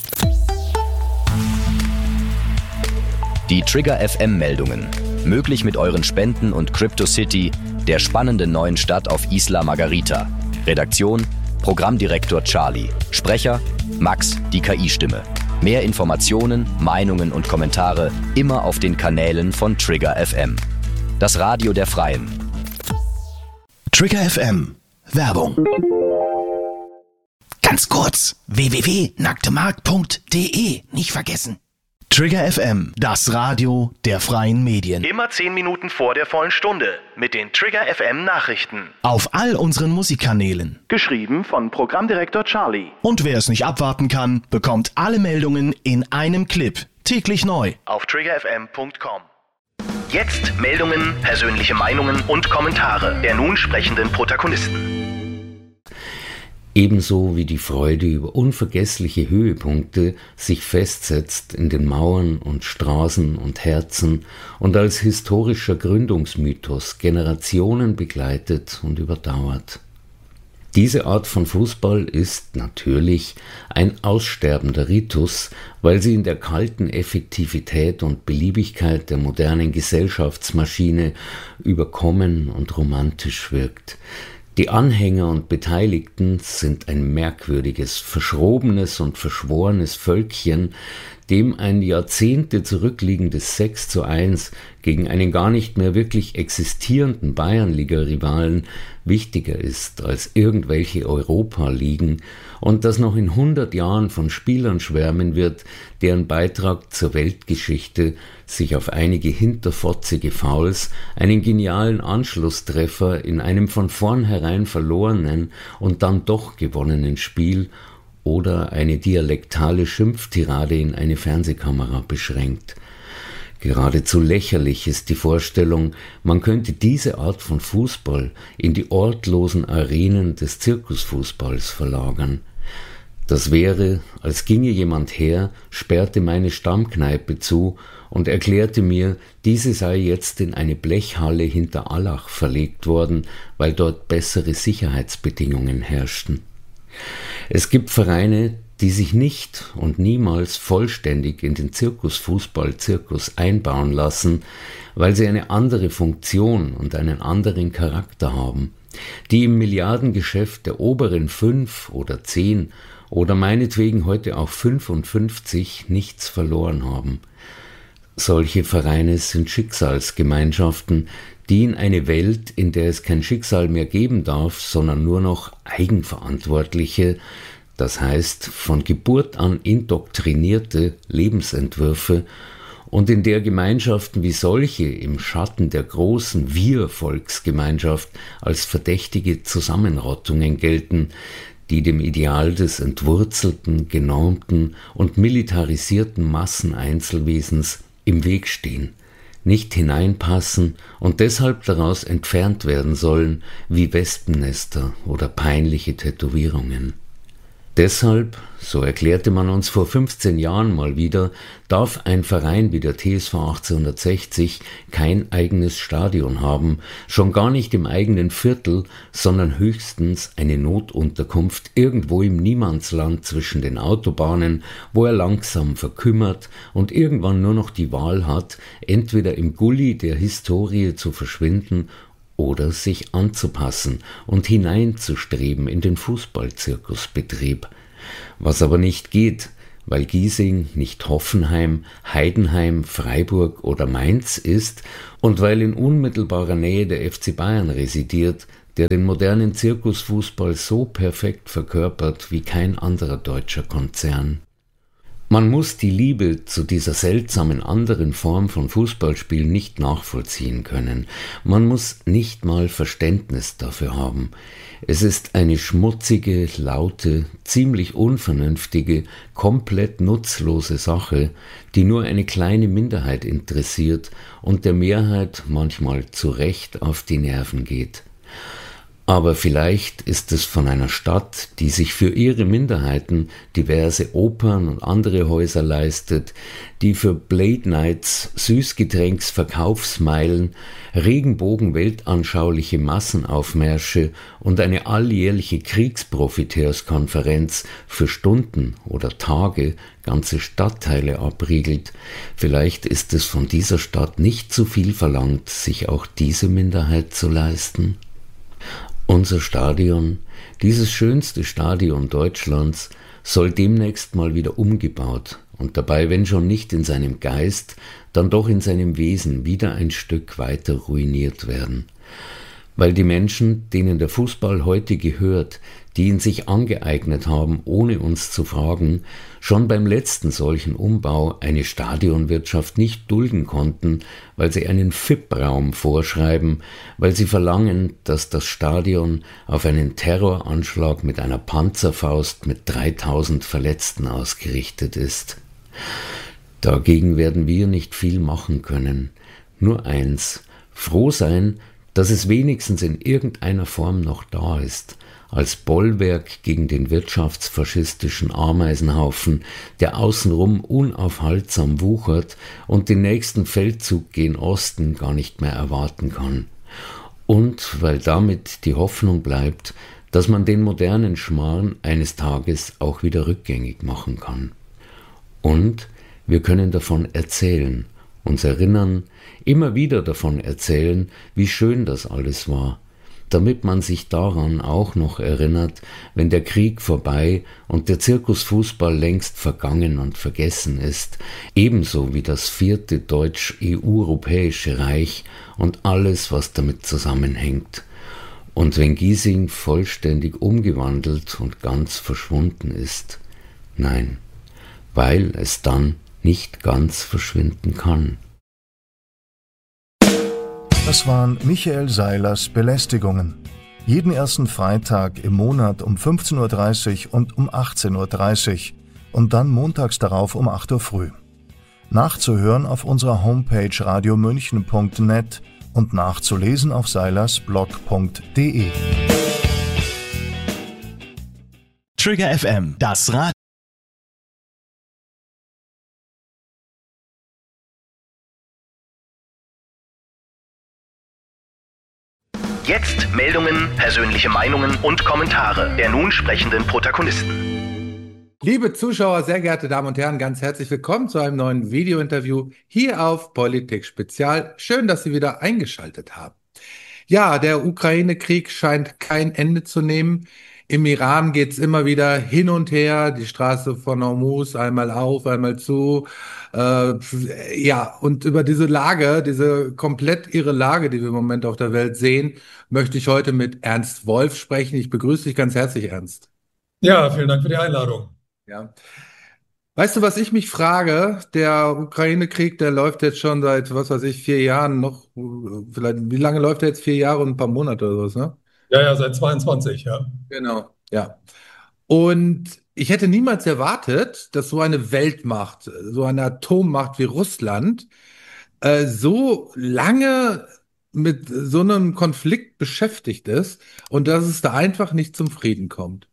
Die Trigger FM-Meldungen. Möglich mit euren Spenden und CryptoCity, der spannenden neuen Stadt auf Isla Margarita. Redaktion: Programmdirektor Charlie. Sprecher: Max, die KI-Stimme. Mehr Informationen, Meinungen und Kommentare immer auf den Kanälen von Trigger FM. Das Radio der Freien. Trigger FM. Werbung. Ganz kurz: www.nacktemarkt.de. Nicht vergessen. Trigger FM, das Radio der freien Medien. Immer 10 Minuten vor der vollen Stunde mit den Trigger FM Nachrichten. Auf all unseren Musikkanälen. Geschrieben von Programmdirektor Charlie. Und wer es nicht abwarten kann, bekommt alle Meldungen in einem Clip. Täglich neu. Auf triggerfm.com. Jetzt Meldungen, persönliche Meinungen und Kommentare der nun sprechenden Protagonisten. Ebenso wie die Freude über unvergessliche Höhepunkte sich festsetzt in den Mauern und Straßen und Herzen und als historischer Gründungsmythos Generationen begleitet und überdauert. Diese Art von Fußball ist natürlich ein aussterbender Ritus, weil sie in der kalten Effektivität und Beliebigkeit der modernen Gesellschaftsmaschine überkommen und romantisch wirkt. Die Anhänger und Beteiligten sind ein merkwürdiges, verschrobenes und verschworenes Völkchen, dem ein Jahrzehnte zurückliegendes 6:1 gegen einen gar nicht mehr wirklich existierenden Bayernliga-Rivalen wichtiger ist als irgendwelche Europa-Ligen und das noch in 100 Jahren von Spielern schwärmen wird, deren Beitrag zur Weltgeschichte sich auf einige hinterfotzige Fouls, einen genialen Anschlusstreffer in einem von vornherein verlorenen und dann doch gewonnenen Spiel oder eine dialektale Schimpftirade in eine Fernsehkamera beschränkt. Geradezu lächerlich ist die Vorstellung, man könnte diese Art von Fußball in die ortlosen Arenen des Zirkusfußballs verlagern. Das wäre, als ginge jemand her, sperrte meine Stammkneipe zu und erklärte mir, diese sei jetzt in eine Blechhalle hinter Allach verlegt worden, weil dort bessere Sicherheitsbedingungen herrschten. Es gibt Vereine, die sich nicht und niemals vollständig in den Zirkusfußball-Zirkus einbauen lassen, weil sie eine andere Funktion und einen anderen Charakter haben, die im Milliardengeschäft der oberen 5 oder 10 oder meinetwegen heute auch 55 nichts verloren haben. Solche Vereine sind Schicksalsgemeinschaften, die in eine Welt, in der es kein Schicksal mehr geben darf, sondern nur noch eigenverantwortliche, das heißt von Geburt an indoktrinierte Lebensentwürfe und in der Gemeinschaften wie solche im Schatten der großen Wir-Volksgemeinschaft als verdächtige Zusammenrottungen gelten, die dem Ideal des entwurzelten, genormten und militarisierten Masseneinzelwesens im Weg stehen, nicht hineinpassen und deshalb daraus entfernt werden sollen wie Wespennester oder peinliche Tätowierungen. Deshalb, so erklärte man uns vor 15 Jahren mal wieder, darf ein Verein wie der TSV 1860 kein eigenes Stadion haben, schon gar nicht im eigenen Viertel, sondern höchstens eine Notunterkunft irgendwo im Niemandsland zwischen den Autobahnen, wo er langsam verkümmert und irgendwann nur noch die Wahl hat, entweder im Gully der Historie zu verschwinden oder sich anzupassen und hineinzustreben in den Fußballzirkusbetrieb. Was aber nicht geht, weil Giesing nicht Hoffenheim, Heidenheim, Freiburg oder Mainz ist und weil in unmittelbarer Nähe der FC Bayern residiert, der den modernen Zirkusfußball so perfekt verkörpert wie kein anderer deutscher Konzern. Man muss die Liebe zu dieser seltsamen anderen Form von Fußballspielen nicht nachvollziehen können. Man muss nicht mal Verständnis dafür haben. Es ist eine schmutzige, laute, ziemlich unvernünftige, komplett nutzlose Sache, die nur eine kleine Minderheit interessiert und der Mehrheit manchmal zu Recht auf die Nerven geht. Aber vielleicht ist es von einer Stadt, die sich für ihre Minderheiten diverse Opern und andere Häuser leistet, die für Blade Nights, Süßgetränksverkaufsmeilen, regenbogen-weltanschauliche Massenaufmärsche und eine alljährliche Kriegsprofiteurskonferenz für Stunden oder Tage ganze Stadtteile abriegelt. Vielleicht ist es von dieser Stadt nicht zu viel verlangt, sich auch diese Minderheit zu leisten. Unser Stadion, dieses schönste Stadion Deutschlands, soll demnächst mal wieder umgebaut und dabei, wenn schon nicht in seinem Geist, dann doch in seinem Wesen wieder ein Stück weiter ruiniert werden. Weil die Menschen, denen der Fußball heute gehört, die ihn sich angeeignet haben, ohne uns zu fragen, schon beim letzten solchen Umbau eine Stadionwirtschaft nicht dulden konnten, weil sie einen FIP-Raum vorschreiben, weil sie verlangen, dass das Stadion auf einen Terroranschlag mit einer Panzerfaust mit 3000 Verletzten ausgerichtet ist. Dagegen werden wir nicht viel machen können. Nur eins: froh sein, dass es wenigstens in irgendeiner Form noch da ist, als Bollwerk gegen den wirtschaftsfaschistischen Ameisenhaufen, der außenrum unaufhaltsam wuchert und den nächsten Feldzug gen Osten gar nicht mehr erwarten kann. Und weil damit die Hoffnung bleibt, dass man den modernen Schmarrn eines Tages auch wieder rückgängig machen kann. Und wir können davon erzählen, uns erinnern, immer wieder davon erzählen, wie schön das alles war, damit man sich daran auch noch erinnert, wenn der Krieg vorbei und der Zirkusfußball längst vergangen und vergessen ist, ebenso wie das 4. Deutsch-EU-Europäische Reich und alles, was damit zusammenhängt. Und wenn Giesing vollständig umgewandelt und ganz verschwunden ist. Nein, weil es dann nicht ganz verschwinden kann. Das waren Michael Seilers Belästigungen. Jeden ersten Freitag im Monat um 15:30 Uhr und um 18:30 Uhr und dann montags darauf um 8 Uhr früh. Nachzuhören auf unserer Homepage radiomünchen.net und nachzulesen auf seilersblog.de. Trigger FM, das Radio. Jetzt Meldungen, persönliche Meinungen und Kommentare der nun sprechenden Protagonisten. Liebe Zuschauer, sehr geehrte Damen und Herren, ganz herzlich willkommen zu einem neuen Video-Interview hier auf Politik Spezial. Schön, dass Sie wieder eingeschaltet haben. Ja, der Ukraine-Krieg scheint kein Ende zu nehmen. Im Iran geht's immer wieder hin und her, die Straße von Hormuz einmal auf, einmal zu. Ja, und über diese Lage, diese komplett irre Lage, die wir im Moment auf der Welt sehen, möchte ich heute mit Ernst Wolf sprechen. Ich begrüße dich ganz herzlich, Ernst. Ja, vielen Dank für die Einladung. Ja. Weißt du, was ich mich frage? Der Ukraine-Krieg, der läuft jetzt schon seit, was weiß ich, 4 Jahren noch. Vielleicht, wie lange läuft der jetzt? 4 Jahre und ein paar Monate oder was, ne? Ja, seit 22, ja. Genau, ja. Und ich hätte niemals erwartet, dass so eine Weltmacht, so eine Atommacht wie Russland, so lange mit so einem Konflikt beschäftigt ist und dass es da einfach nicht zum Frieden kommt.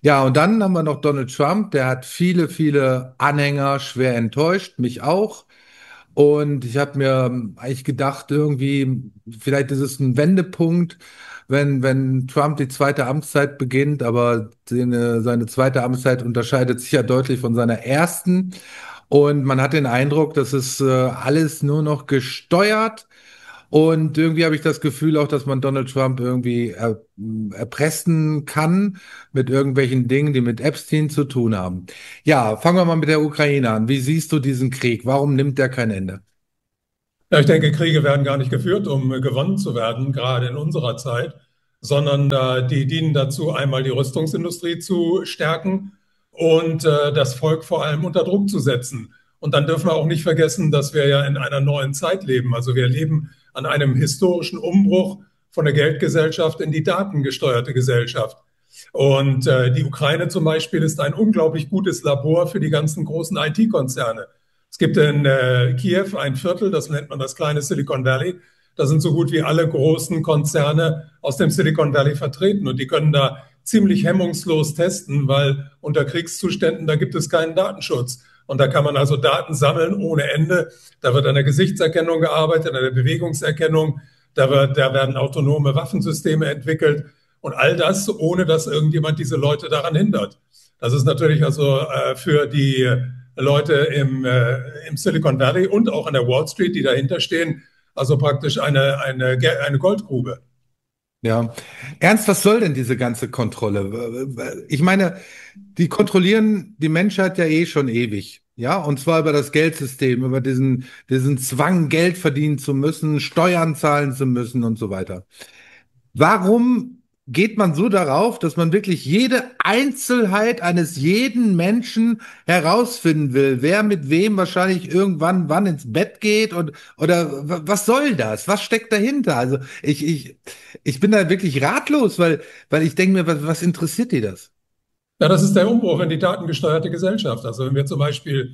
Ja, und dann haben wir noch Donald Trump, der hat viele, viele Anhänger schwer enttäuscht, mich auch. Und ich habe mir eigentlich gedacht, irgendwie, vielleicht ist es ein Wendepunkt, wenn Trump die zweite Amtszeit beginnt, aber seine zweite Amtszeit unterscheidet sich ja deutlich von seiner ersten. Und man hat den Eindruck, dass es alles nur noch gesteuert. Und irgendwie habe ich das Gefühl auch, dass man Donald Trump irgendwie erpressen kann mit irgendwelchen Dingen, die mit Epstein zu tun haben. Ja, fangen wir mal mit der Ukraine an. Wie siehst du diesen Krieg? Warum nimmt der kein Ende? Ja, ich denke, Kriege werden gar nicht geführt, um gewonnen zu werden, gerade in unserer Zeit, sondern die dienen dazu, einmal die Rüstungsindustrie zu stärken und das Volk vor allem unter Druck zu setzen. Und dann dürfen wir auch nicht vergessen, dass wir ja in einer neuen Zeit leben. Also wir leben an einem historischen Umbruch von der Geldgesellschaft in die datengesteuerte Gesellschaft. Und die Ukraine zum Beispiel ist ein unglaublich gutes Labor für die ganzen großen IT-Konzerne. Es gibt in Kiew ein Viertel, das nennt man das kleine Silicon Valley. Da sind so gut wie alle großen Konzerne aus dem Silicon Valley vertreten und die können da ziemlich hemmungslos testen, weil unter Kriegszuständen, da gibt es keinen Datenschutz. Und da kann man also Daten sammeln ohne Ende. Da wird an der Gesichtserkennung gearbeitet, an der Bewegungserkennung. Da werden autonome Waffensysteme entwickelt. Und all das, ohne dass irgendjemand diese Leute daran hindert. Das ist natürlich also für die Leute im Silicon Valley und auch an der Wall Street, die dahinter stehen, also praktisch eine Goldgrube. Ja. Ernst, was soll denn diese ganze Kontrolle? Ich meine, die kontrollieren die Menschheit ja eh schon ewig. Ja, und zwar über das Geldsystem, über diesen Zwang, Geld verdienen zu müssen, Steuern zahlen zu müssen und so weiter. Warum geht man so darauf, dass man wirklich jede Einzelheit eines jeden Menschen herausfinden will, wer mit wem wahrscheinlich irgendwann wann ins Bett geht oder was soll das? Was steckt dahinter? Also ich bin da wirklich ratlos, weil ich denke mir, was interessiert die das? Ja, das ist der Umbruch in die datengesteuerte Gesellschaft. Also wenn wir zum Beispiel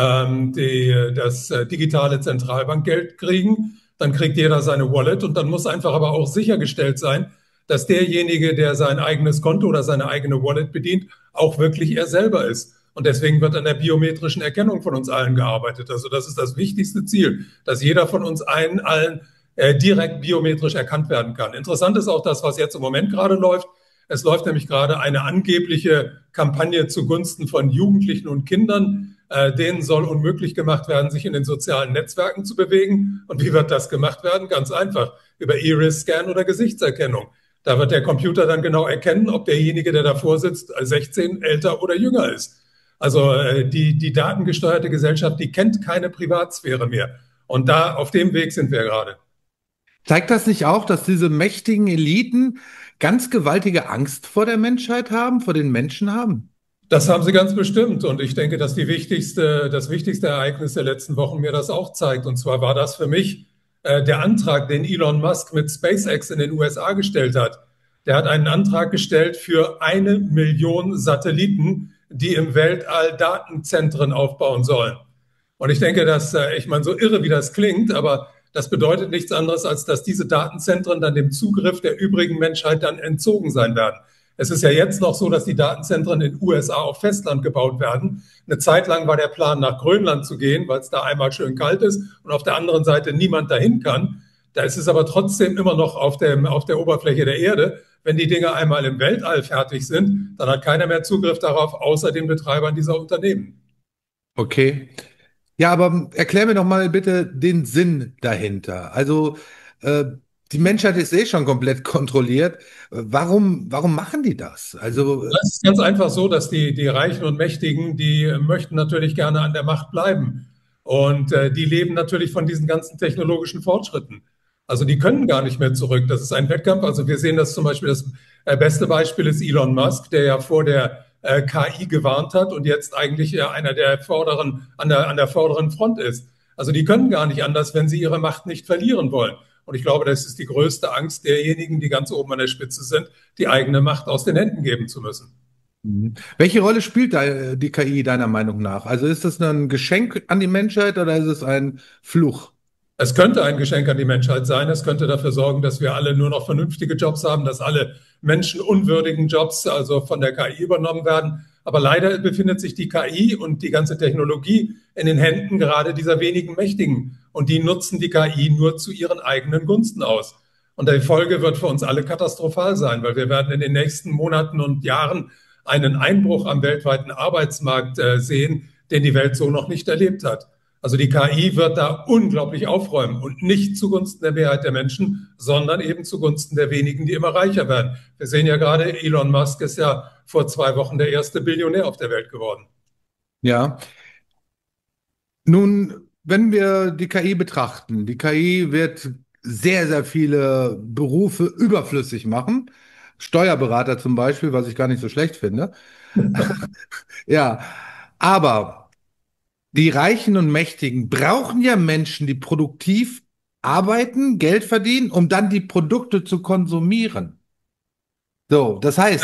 das digitale Zentralbankgeld kriegen, dann kriegt jeder seine Wallet und dann muss einfach aber auch sichergestellt sein, dass derjenige, der sein eigenes Konto oder seine eigene Wallet bedient, auch wirklich er selber ist. Und deswegen wird an der biometrischen Erkennung von uns allen gearbeitet. Also das ist das wichtigste Ziel, dass jeder von uns allen direkt biometrisch erkannt werden kann. Interessant ist auch das, was jetzt im Moment gerade läuft. Es läuft nämlich gerade eine angebliche Kampagne zugunsten von Jugendlichen und Kindern. Denen soll unmöglich gemacht werden, sich in den sozialen Netzwerken zu bewegen. Und wie wird das gemacht werden? Ganz einfach, über Iris-Scan oder Gesichtserkennung. Da wird der Computer dann genau erkennen, ob derjenige, der davor sitzt, 16, älter oder jünger ist. Also die datengesteuerte Gesellschaft, die kennt keine Privatsphäre mehr. Und da auf dem Weg sind wir gerade. Zeigt das nicht auch, dass diese mächtigen Eliten ganz gewaltige Angst vor der Menschheit haben, vor den Menschen haben? Das haben sie ganz bestimmt. Und ich denke, dass das wichtigste Ereignis der letzten Wochen mir das auch zeigt. Und zwar war das für mich der Antrag, den Elon Musk mit SpaceX in den USA gestellt hat. Der hat einen Antrag gestellt für 1 Million Satelliten, die im Weltall Datenzentren aufbauen sollen. Und ich denke, ich meine, so irre wie das klingt, aber das bedeutet nichts anderes, als dass diese Datenzentren dann dem Zugriff der übrigen Menschheit dann entzogen sein werden. Es ist ja jetzt noch so, dass die Datenzentren in den USA auf Festland gebaut werden. Eine Zeit lang war der Plan, nach Grönland zu gehen, weil es da einmal schön kalt ist und auf der anderen Seite niemand dahin kann. Da ist es aber trotzdem immer noch auf der Oberfläche der Erde. Wenn die Dinge einmal im Weltall fertig sind, dann hat keiner mehr Zugriff darauf, außer den Betreibern dieser Unternehmen. Okay. Ja, aber erklär mir doch mal bitte den Sinn dahinter. Also, die Menschheit ist eh schon komplett kontrolliert. Warum machen die das? Also, Das ist ganz einfach so, dass die Reichen und Mächtigen, die möchten natürlich gerne an der Macht bleiben. Und die leben natürlich von diesen ganzen technologischen Fortschritten. Also die können gar nicht mehr zurück. Das ist ein Wettkampf. Also wir sehen das zum Beispiel, das beste Beispiel ist Elon Musk, der ja vor der KI gewarnt hat und jetzt eigentlich einer der an der vorderen Front ist. Also die können gar nicht anders, wenn sie ihre Macht nicht verlieren wollen. Und ich glaube, das ist die größte Angst derjenigen, die ganz oben an der Spitze sind, die eigene Macht aus den Händen geben zu müssen. welche Rolle spielt da die KI deiner Meinung nach? Also ist das ein Geschenk an die Menschheit oder ist es ein Fluch? Es könnte ein Geschenk an die Menschheit sein. Es könnte dafür sorgen, dass wir alle nur noch vernünftige Jobs haben, dass alle menschenunwürdigen Jobs also von der KI übernommen werden. Aber leider befindet sich die KI und die ganze Technologie in den Händen gerade dieser wenigen Mächtigen. Und die nutzen die KI nur zu ihren eigenen Gunsten aus. Und die Folge wird für uns alle katastrophal sein, weil wir werden in den nächsten Monaten und Jahren einen Einbruch am weltweiten Arbeitsmarkt sehen, den die Welt so noch nicht erlebt hat. Also die KI wird da unglaublich aufräumen und nicht zugunsten der Mehrheit der Menschen, sondern eben zugunsten der wenigen, die immer reicher werden. Wir sehen ja gerade, Elon Musk ist ja vor 2 Wochen der erste Billionär auf der Welt geworden. Ja. Nun, wenn wir die KI betrachten, die KI wird sehr, sehr viele Berufe überflüssig machen. Steuerberater zum Beispiel, was ich gar nicht so schlecht finde. Ja, aber die Reichen und Mächtigen brauchen ja Menschen, die produktiv arbeiten, Geld verdienen, um dann die Produkte zu konsumieren. So, das heißt,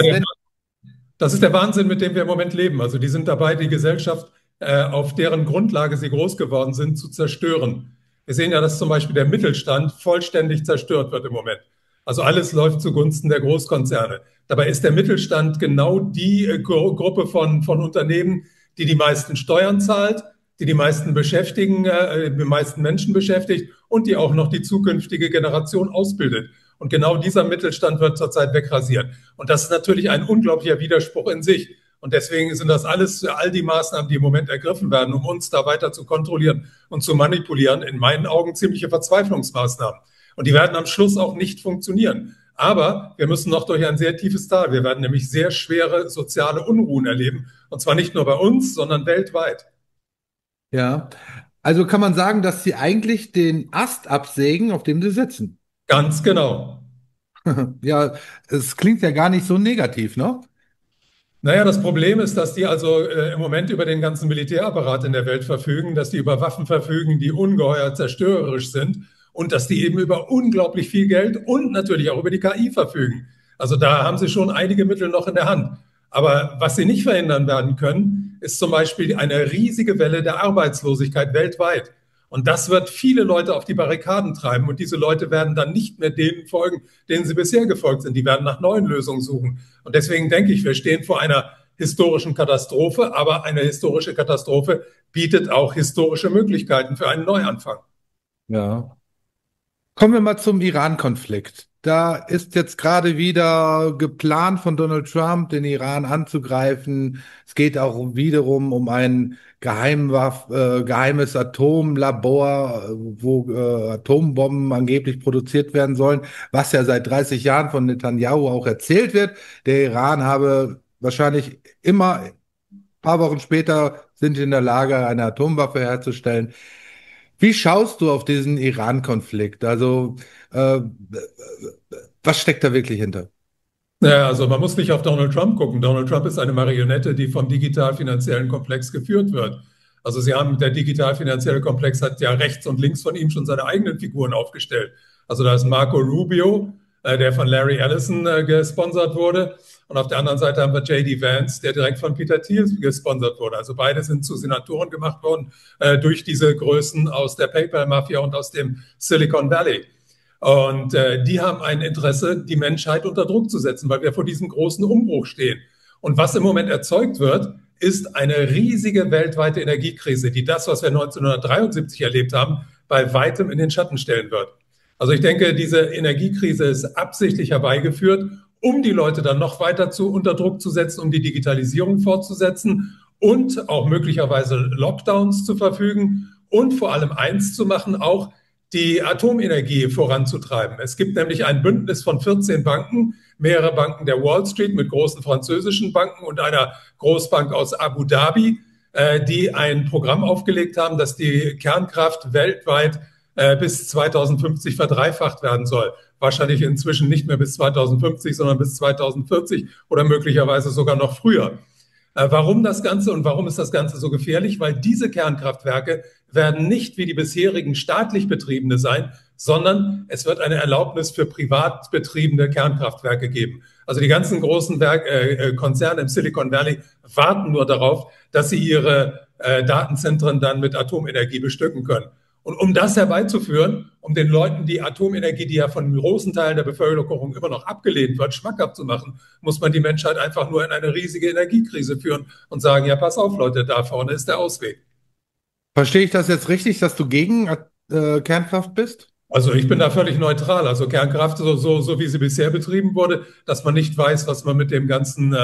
Das ist der Wahnsinn, mit dem wir im Moment leben. Also die sind dabei, die Gesellschaft, auf deren Grundlage sie groß geworden sind, zu zerstören. Wir sehen ja, dass zum Beispiel der Mittelstand vollständig zerstört wird im Moment. Also alles läuft zugunsten der Großkonzerne. Dabei ist der Mittelstand genau die Gruppe von Unternehmen, die die meisten Steuern zahlt, die meisten beschäftigen, die meisten Menschen beschäftigt und die auch noch die zukünftige Generation ausbildet. Und genau dieser Mittelstand wird zurzeit wegrasiert. Und das ist natürlich ein unglaublicher Widerspruch in sich. Und deswegen sind das all die Maßnahmen, die im Moment ergriffen werden, um uns da weiter zu kontrollieren und zu manipulieren, in meinen Augen ziemliche Verzweiflungsmaßnahmen. Und die werden am Schluss auch nicht funktionieren. Aber wir müssen noch durch ein sehr tiefes Tal. Wir werden nämlich sehr schwere soziale Unruhen erleben. Und zwar nicht nur bei uns, sondern weltweit. ja, also kann man sagen, dass sie eigentlich den Ast absägen, auf dem sie sitzen. Ganz genau. Ja, es klingt ja gar nicht so negativ, ne? Naja, das Problem ist, dass die also im Moment über den ganzen Militärapparat in der Welt verfügen, dass die über Waffen verfügen, die ungeheuer zerstörerisch sind und dass die eben über unglaublich viel Geld und natürlich auch über die KI verfügen. Also da haben sie schon einige Mittel noch in der Hand. Aber was sie nicht verhindern werden können, ist zum Beispiel eine riesige Welle der Arbeitslosigkeit weltweit. Und das wird viele Leute auf die Barrikaden treiben. Und diese Leute werden dann nicht mehr denen folgen, denen sie bisher gefolgt sind. Die werden nach neuen Lösungen suchen. Und deswegen denke ich, wir stehen vor einer historischen Katastrophe. Aber eine historische Katastrophe bietet auch historische Möglichkeiten für einen Neuanfang. Ja. Kommen wir mal zum Iran-Konflikt. Da ist jetzt gerade wieder geplant von Donald Trump, den Iran anzugreifen. Es geht auch wiederum um ein geheimes Atomlabor, wo Atombomben angeblich produziert werden sollen, was ja seit 30 Jahren von Netanyahu auch erzählt wird. Der Iran habe wahrscheinlich immer, ein paar Wochen später, sind in der Lage, eine Atomwaffe herzustellen. Wie schaust du auf diesen Iran-Konflikt? Also, was steckt da wirklich hinter? Ja, also man muss nicht auf Donald Trump gucken. Donald Trump ist eine Marionette, die vom digital-finanziellen Komplex geführt wird. Also der digital-finanzielle Komplex hat ja rechts und links von ihm schon seine eigenen Figuren aufgestellt. Also da ist Marco Rubio, der von Larry Ellison gesponsert wurde. Und auf der anderen Seite haben wir J.D. Vance, der direkt von Peter Thiel gesponsert wurde. Also beide sind zu Senatoren gemacht worden durch diese Größen aus der PayPal-Mafia und aus dem Silicon Valley. Und die haben ein Interesse, die Menschheit unter Druck zu setzen, weil wir vor diesem großen Umbruch stehen. Und was im Moment erzeugt wird, ist eine riesige weltweite Energiekrise, die das, was wir 1973 erlebt haben, bei weitem in den Schatten stellen wird. Also ich denke, diese Energiekrise ist absichtlich herbeigeführt, um die Leute dann noch weiter unter Druck zu setzen, um die Digitalisierung fortzusetzen und auch möglicherweise Lockdowns zu verfügen und vor allem eins zu machen, auch die Atomenergie voranzutreiben. Es gibt nämlich ein Bündnis von 14 Banken, mehrere Banken der Wall Street mit großen französischen Banken und einer Großbank aus Abu Dhabi, die ein Programm aufgelegt haben, dass die Kernkraft weltweit bis 2050 verdreifacht werden soll. Wahrscheinlich inzwischen nicht mehr bis 2050, sondern bis 2040 oder möglicherweise sogar noch früher. Warum das Ganze und warum ist das Ganze so gefährlich? Weil diese Kernkraftwerke werden nicht wie die bisherigen staatlich betriebene sein, sondern es wird eine Erlaubnis für privat betriebene Kernkraftwerke geben. Also die ganzen großen Konzerne im Silicon Valley warten nur darauf, dass sie ihre Datenzentren dann mit Atomenergie bestücken können. Und um das herbeizuführen, um den Leuten die Atomenergie, die ja von großen Teilen der Bevölkerung immer noch abgelehnt wird, schmackhaft zu machen, muss man die Menschheit einfach nur in eine riesige Energiekrise führen und sagen, ja, pass auf, Leute, da vorne ist der Ausweg. Verstehe ich das jetzt richtig, dass du gegen Kernkraft bist? Also ich bin da völlig neutral. Also Kernkraft, so wie sie bisher betrieben wurde, dass man nicht weiß, was man mit dem ganzen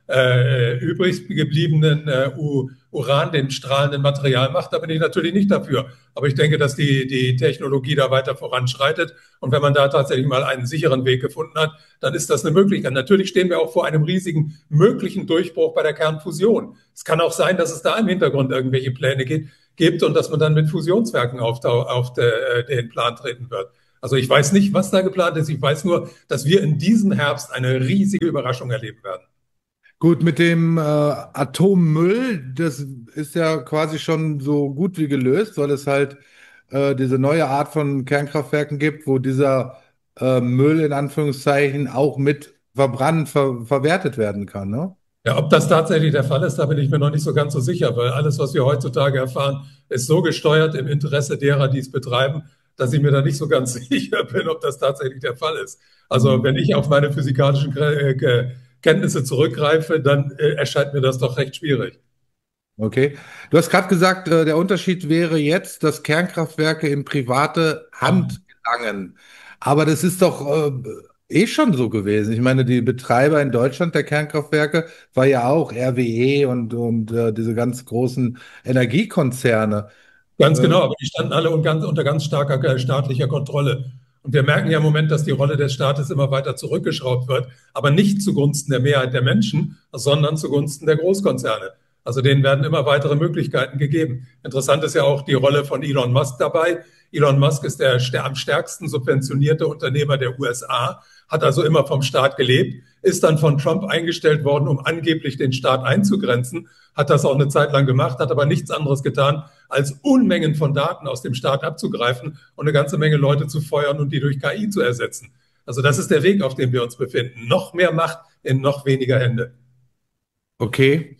übrig gebliebenen Uran, dem strahlenden Material macht, da bin ich natürlich nicht dafür. Aber ich denke, dass die Technologie da weiter voranschreitet. Und wenn man da tatsächlich mal einen sicheren Weg gefunden hat, dann ist das eine Möglichkeit. Natürlich stehen wir auch vor einem riesigen möglichen Durchbruch bei der Kernfusion. Es kann auch sein, dass es da im Hintergrund irgendwelche Pläne gibt und dass man dann mit Fusionswerken auf den Plan treten wird. Also ich weiß nicht, was da geplant ist. Ich weiß nur, dass wir in diesem Herbst eine riesige Überraschung erleben werden. Gut, mit dem Atommüll, das ist ja quasi schon so gut wie gelöst, weil es halt diese neue Art von Kernkraftwerken gibt, wo dieser Müll in Anführungszeichen auch mit verbrannt, verwertet werden kann, ne? Ja, ob das tatsächlich der Fall ist, da bin ich mir noch nicht so ganz so sicher, weil alles, was wir heutzutage erfahren, ist so gesteuert im Interesse derer, die es betreiben, dass ich mir da nicht so ganz sicher bin, ob das tatsächlich der Fall ist. Also wenn ich auf meine physikalischen Kenntnisse zurückgreife, dann erscheint mir das doch recht schwierig. Okay. Du hast gerade gesagt, der Unterschied wäre jetzt, dass Kernkraftwerke in private Hand gelangen. Aber das ist doch schon so gewesen. Ich meine, die Betreiber in Deutschland der Kernkraftwerke war ja auch RWE und diese ganz großen Energiekonzerne. Ganz genau, aber die standen alle unter ganz starker staatlicher Kontrolle. Und wir merken ja im Moment, dass die Rolle des Staates immer weiter zurückgeschraubt wird, aber nicht zugunsten der Mehrheit der Menschen, sondern zugunsten der Großkonzerne. Also denen werden immer weitere Möglichkeiten gegeben. Interessant ist ja auch die Rolle von Elon Musk dabei. Elon Musk ist der am stärksten subventionierte Unternehmer der USA, hat also immer vom Staat gelebt, ist dann von Trump eingestellt worden, um angeblich den Staat einzugrenzen, hat das auch eine Zeit lang gemacht, hat aber nichts anderes getan, als Unmengen von Daten aus dem Staat abzugreifen und eine ganze Menge Leute zu feuern und die durch KI zu ersetzen. Also das ist der Weg, auf dem wir uns befinden. Noch mehr Macht in noch weniger Hände. Okay.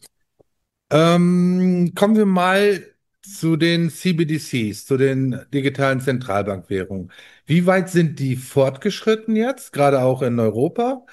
Kommen wir mal zu den CBDCs, zu den digitalen Zentralbankwährungen. Wie weit sind die fortgeschritten jetzt, gerade auch in Europa?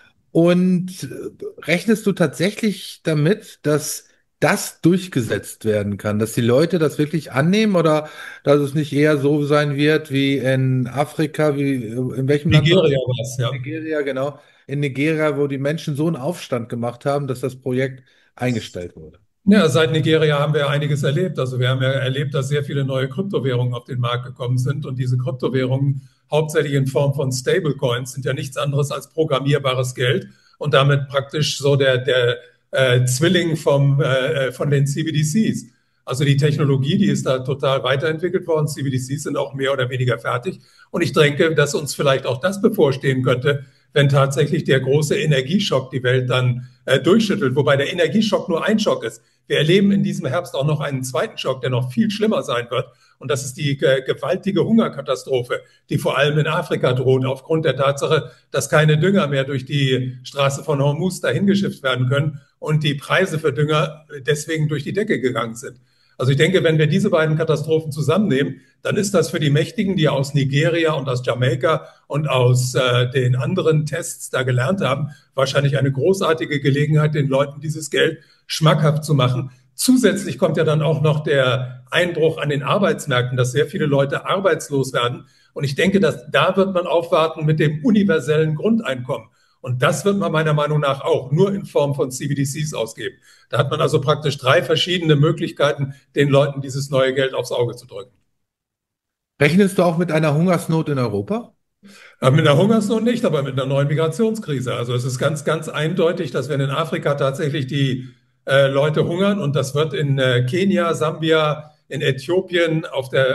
Und rechnest du tatsächlich damit, dass das durchgesetzt werden kann, dass die Leute das wirklich annehmen oder dass es nicht eher so sein wird wie in Afrika, wie in welchem Land? Nigeria war es, ja. Nigeria, genau. In Nigeria, wo die Menschen so einen Aufstand gemacht haben, dass das Projekt eingestellt wurde. Ja, seit Nigeria haben wir einiges erlebt. Also wir haben ja erlebt, dass sehr viele neue Kryptowährungen auf den Markt gekommen sind. Und diese Kryptowährungen, hauptsächlich in Form von Stablecoins, sind ja nichts anderes als programmierbares Geld und damit praktisch so der Zwilling von den CBDCs. Also die Technologie, die ist da total weiterentwickelt worden. CBDCs sind auch mehr oder weniger fertig. Und ich denke, dass uns vielleicht auch das bevorstehen könnte, wenn tatsächlich der große Energieschock die Welt dann durchschüttelt. Wobei der Energieschock nur ein Schock ist. Wir erleben in diesem Herbst auch noch einen zweiten Schock, der noch viel schlimmer sein wird. Und das ist die gewaltige Hungerkatastrophe, die vor allem in Afrika droht, aufgrund der Tatsache, dass keine Dünger mehr durch die Straße von Hormuz dahin geschifft werden können und die Preise für Dünger deswegen durch die Decke gegangen sind. Also ich denke, wenn wir diese beiden Katastrophen zusammennehmen, dann ist das für die Mächtigen, die aus Nigeria und aus Jamaika und aus den anderen Tests da gelernt haben, wahrscheinlich eine großartige Gelegenheit, den Leuten dieses Geld schmackhaft zu machen. Zusätzlich kommt ja dann auch noch der Einbruch an den Arbeitsmärkten, dass sehr viele Leute arbeitslos werden. Und ich denke, dass da wird man aufwarten mit dem universellen Grundeinkommen. Und das wird man meiner Meinung nach auch nur in Form von CBDCs ausgeben. Da hat man also praktisch 3 verschiedene Möglichkeiten, den Leuten dieses neue Geld aufs Auge zu drücken. Rechnest du auch mit einer Hungersnot in Europa? Mit einer Hungersnot nicht, aber mit einer neuen Migrationskrise. Also es ist ganz, ganz eindeutig, dass wenn in Afrika tatsächlich die Leute hungern, und das wird in Kenia, Sambia, in Äthiopien,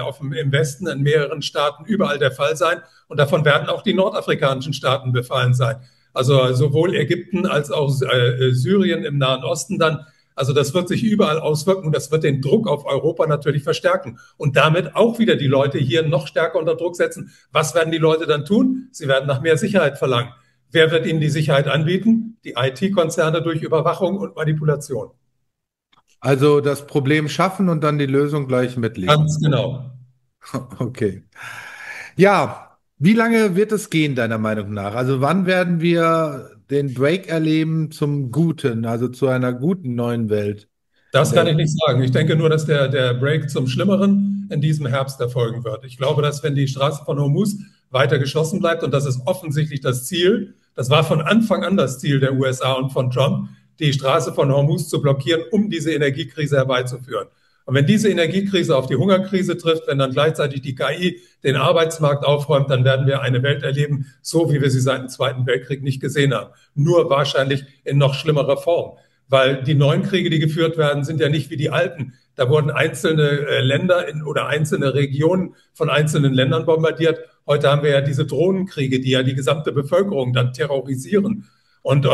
im Westen, in mehreren Staaten überall der Fall sein. Und davon werden auch die nordafrikanischen Staaten befallen sein. Also sowohl Ägypten als auch Syrien im Nahen Osten dann. Also das wird sich überall auswirken. Das wird den Druck auf Europa natürlich verstärken und damit auch wieder die Leute hier noch stärker unter Druck setzen. Was werden die Leute dann tun? Sie werden nach mehr Sicherheit verlangen. Wer wird ihnen die Sicherheit anbieten? Die IT-Konzerne durch Überwachung und Manipulation. Also das Problem schaffen und dann die Lösung gleich mitliefern. Ganz genau. Okay. Ja, wie lange wird es gehen, deiner Meinung nach? Also wann werden wir den Break erleben zum Guten, also zu einer guten neuen Welt? Das kann ich nicht sagen. Ich denke nur, dass der Break zum Schlimmeren in diesem Herbst erfolgen wird. Ich glaube, dass wenn die Straße von Hormuz weiter geschlossen bleibt, und das ist offensichtlich das Ziel, das war von Anfang an das Ziel der USA und von Trump, die Straße von Hormuz zu blockieren, um diese Energiekrise herbeizuführen. Und wenn diese Energiekrise auf die Hungerkrise trifft, wenn dann gleichzeitig die KI den Arbeitsmarkt aufräumt, dann werden wir eine Welt erleben, so wie wir sie seit dem Zweiten Weltkrieg nicht gesehen haben. Nur wahrscheinlich in noch schlimmerer Form. Weil die neuen Kriege, die geführt werden, sind ja nicht wie die alten. Da wurden einzelne Länder oder einzelne Regionen von einzelnen Ländern bombardiert. Heute haben wir ja diese Drohnenkriege, die ja die gesamte Bevölkerung dann terrorisieren. Und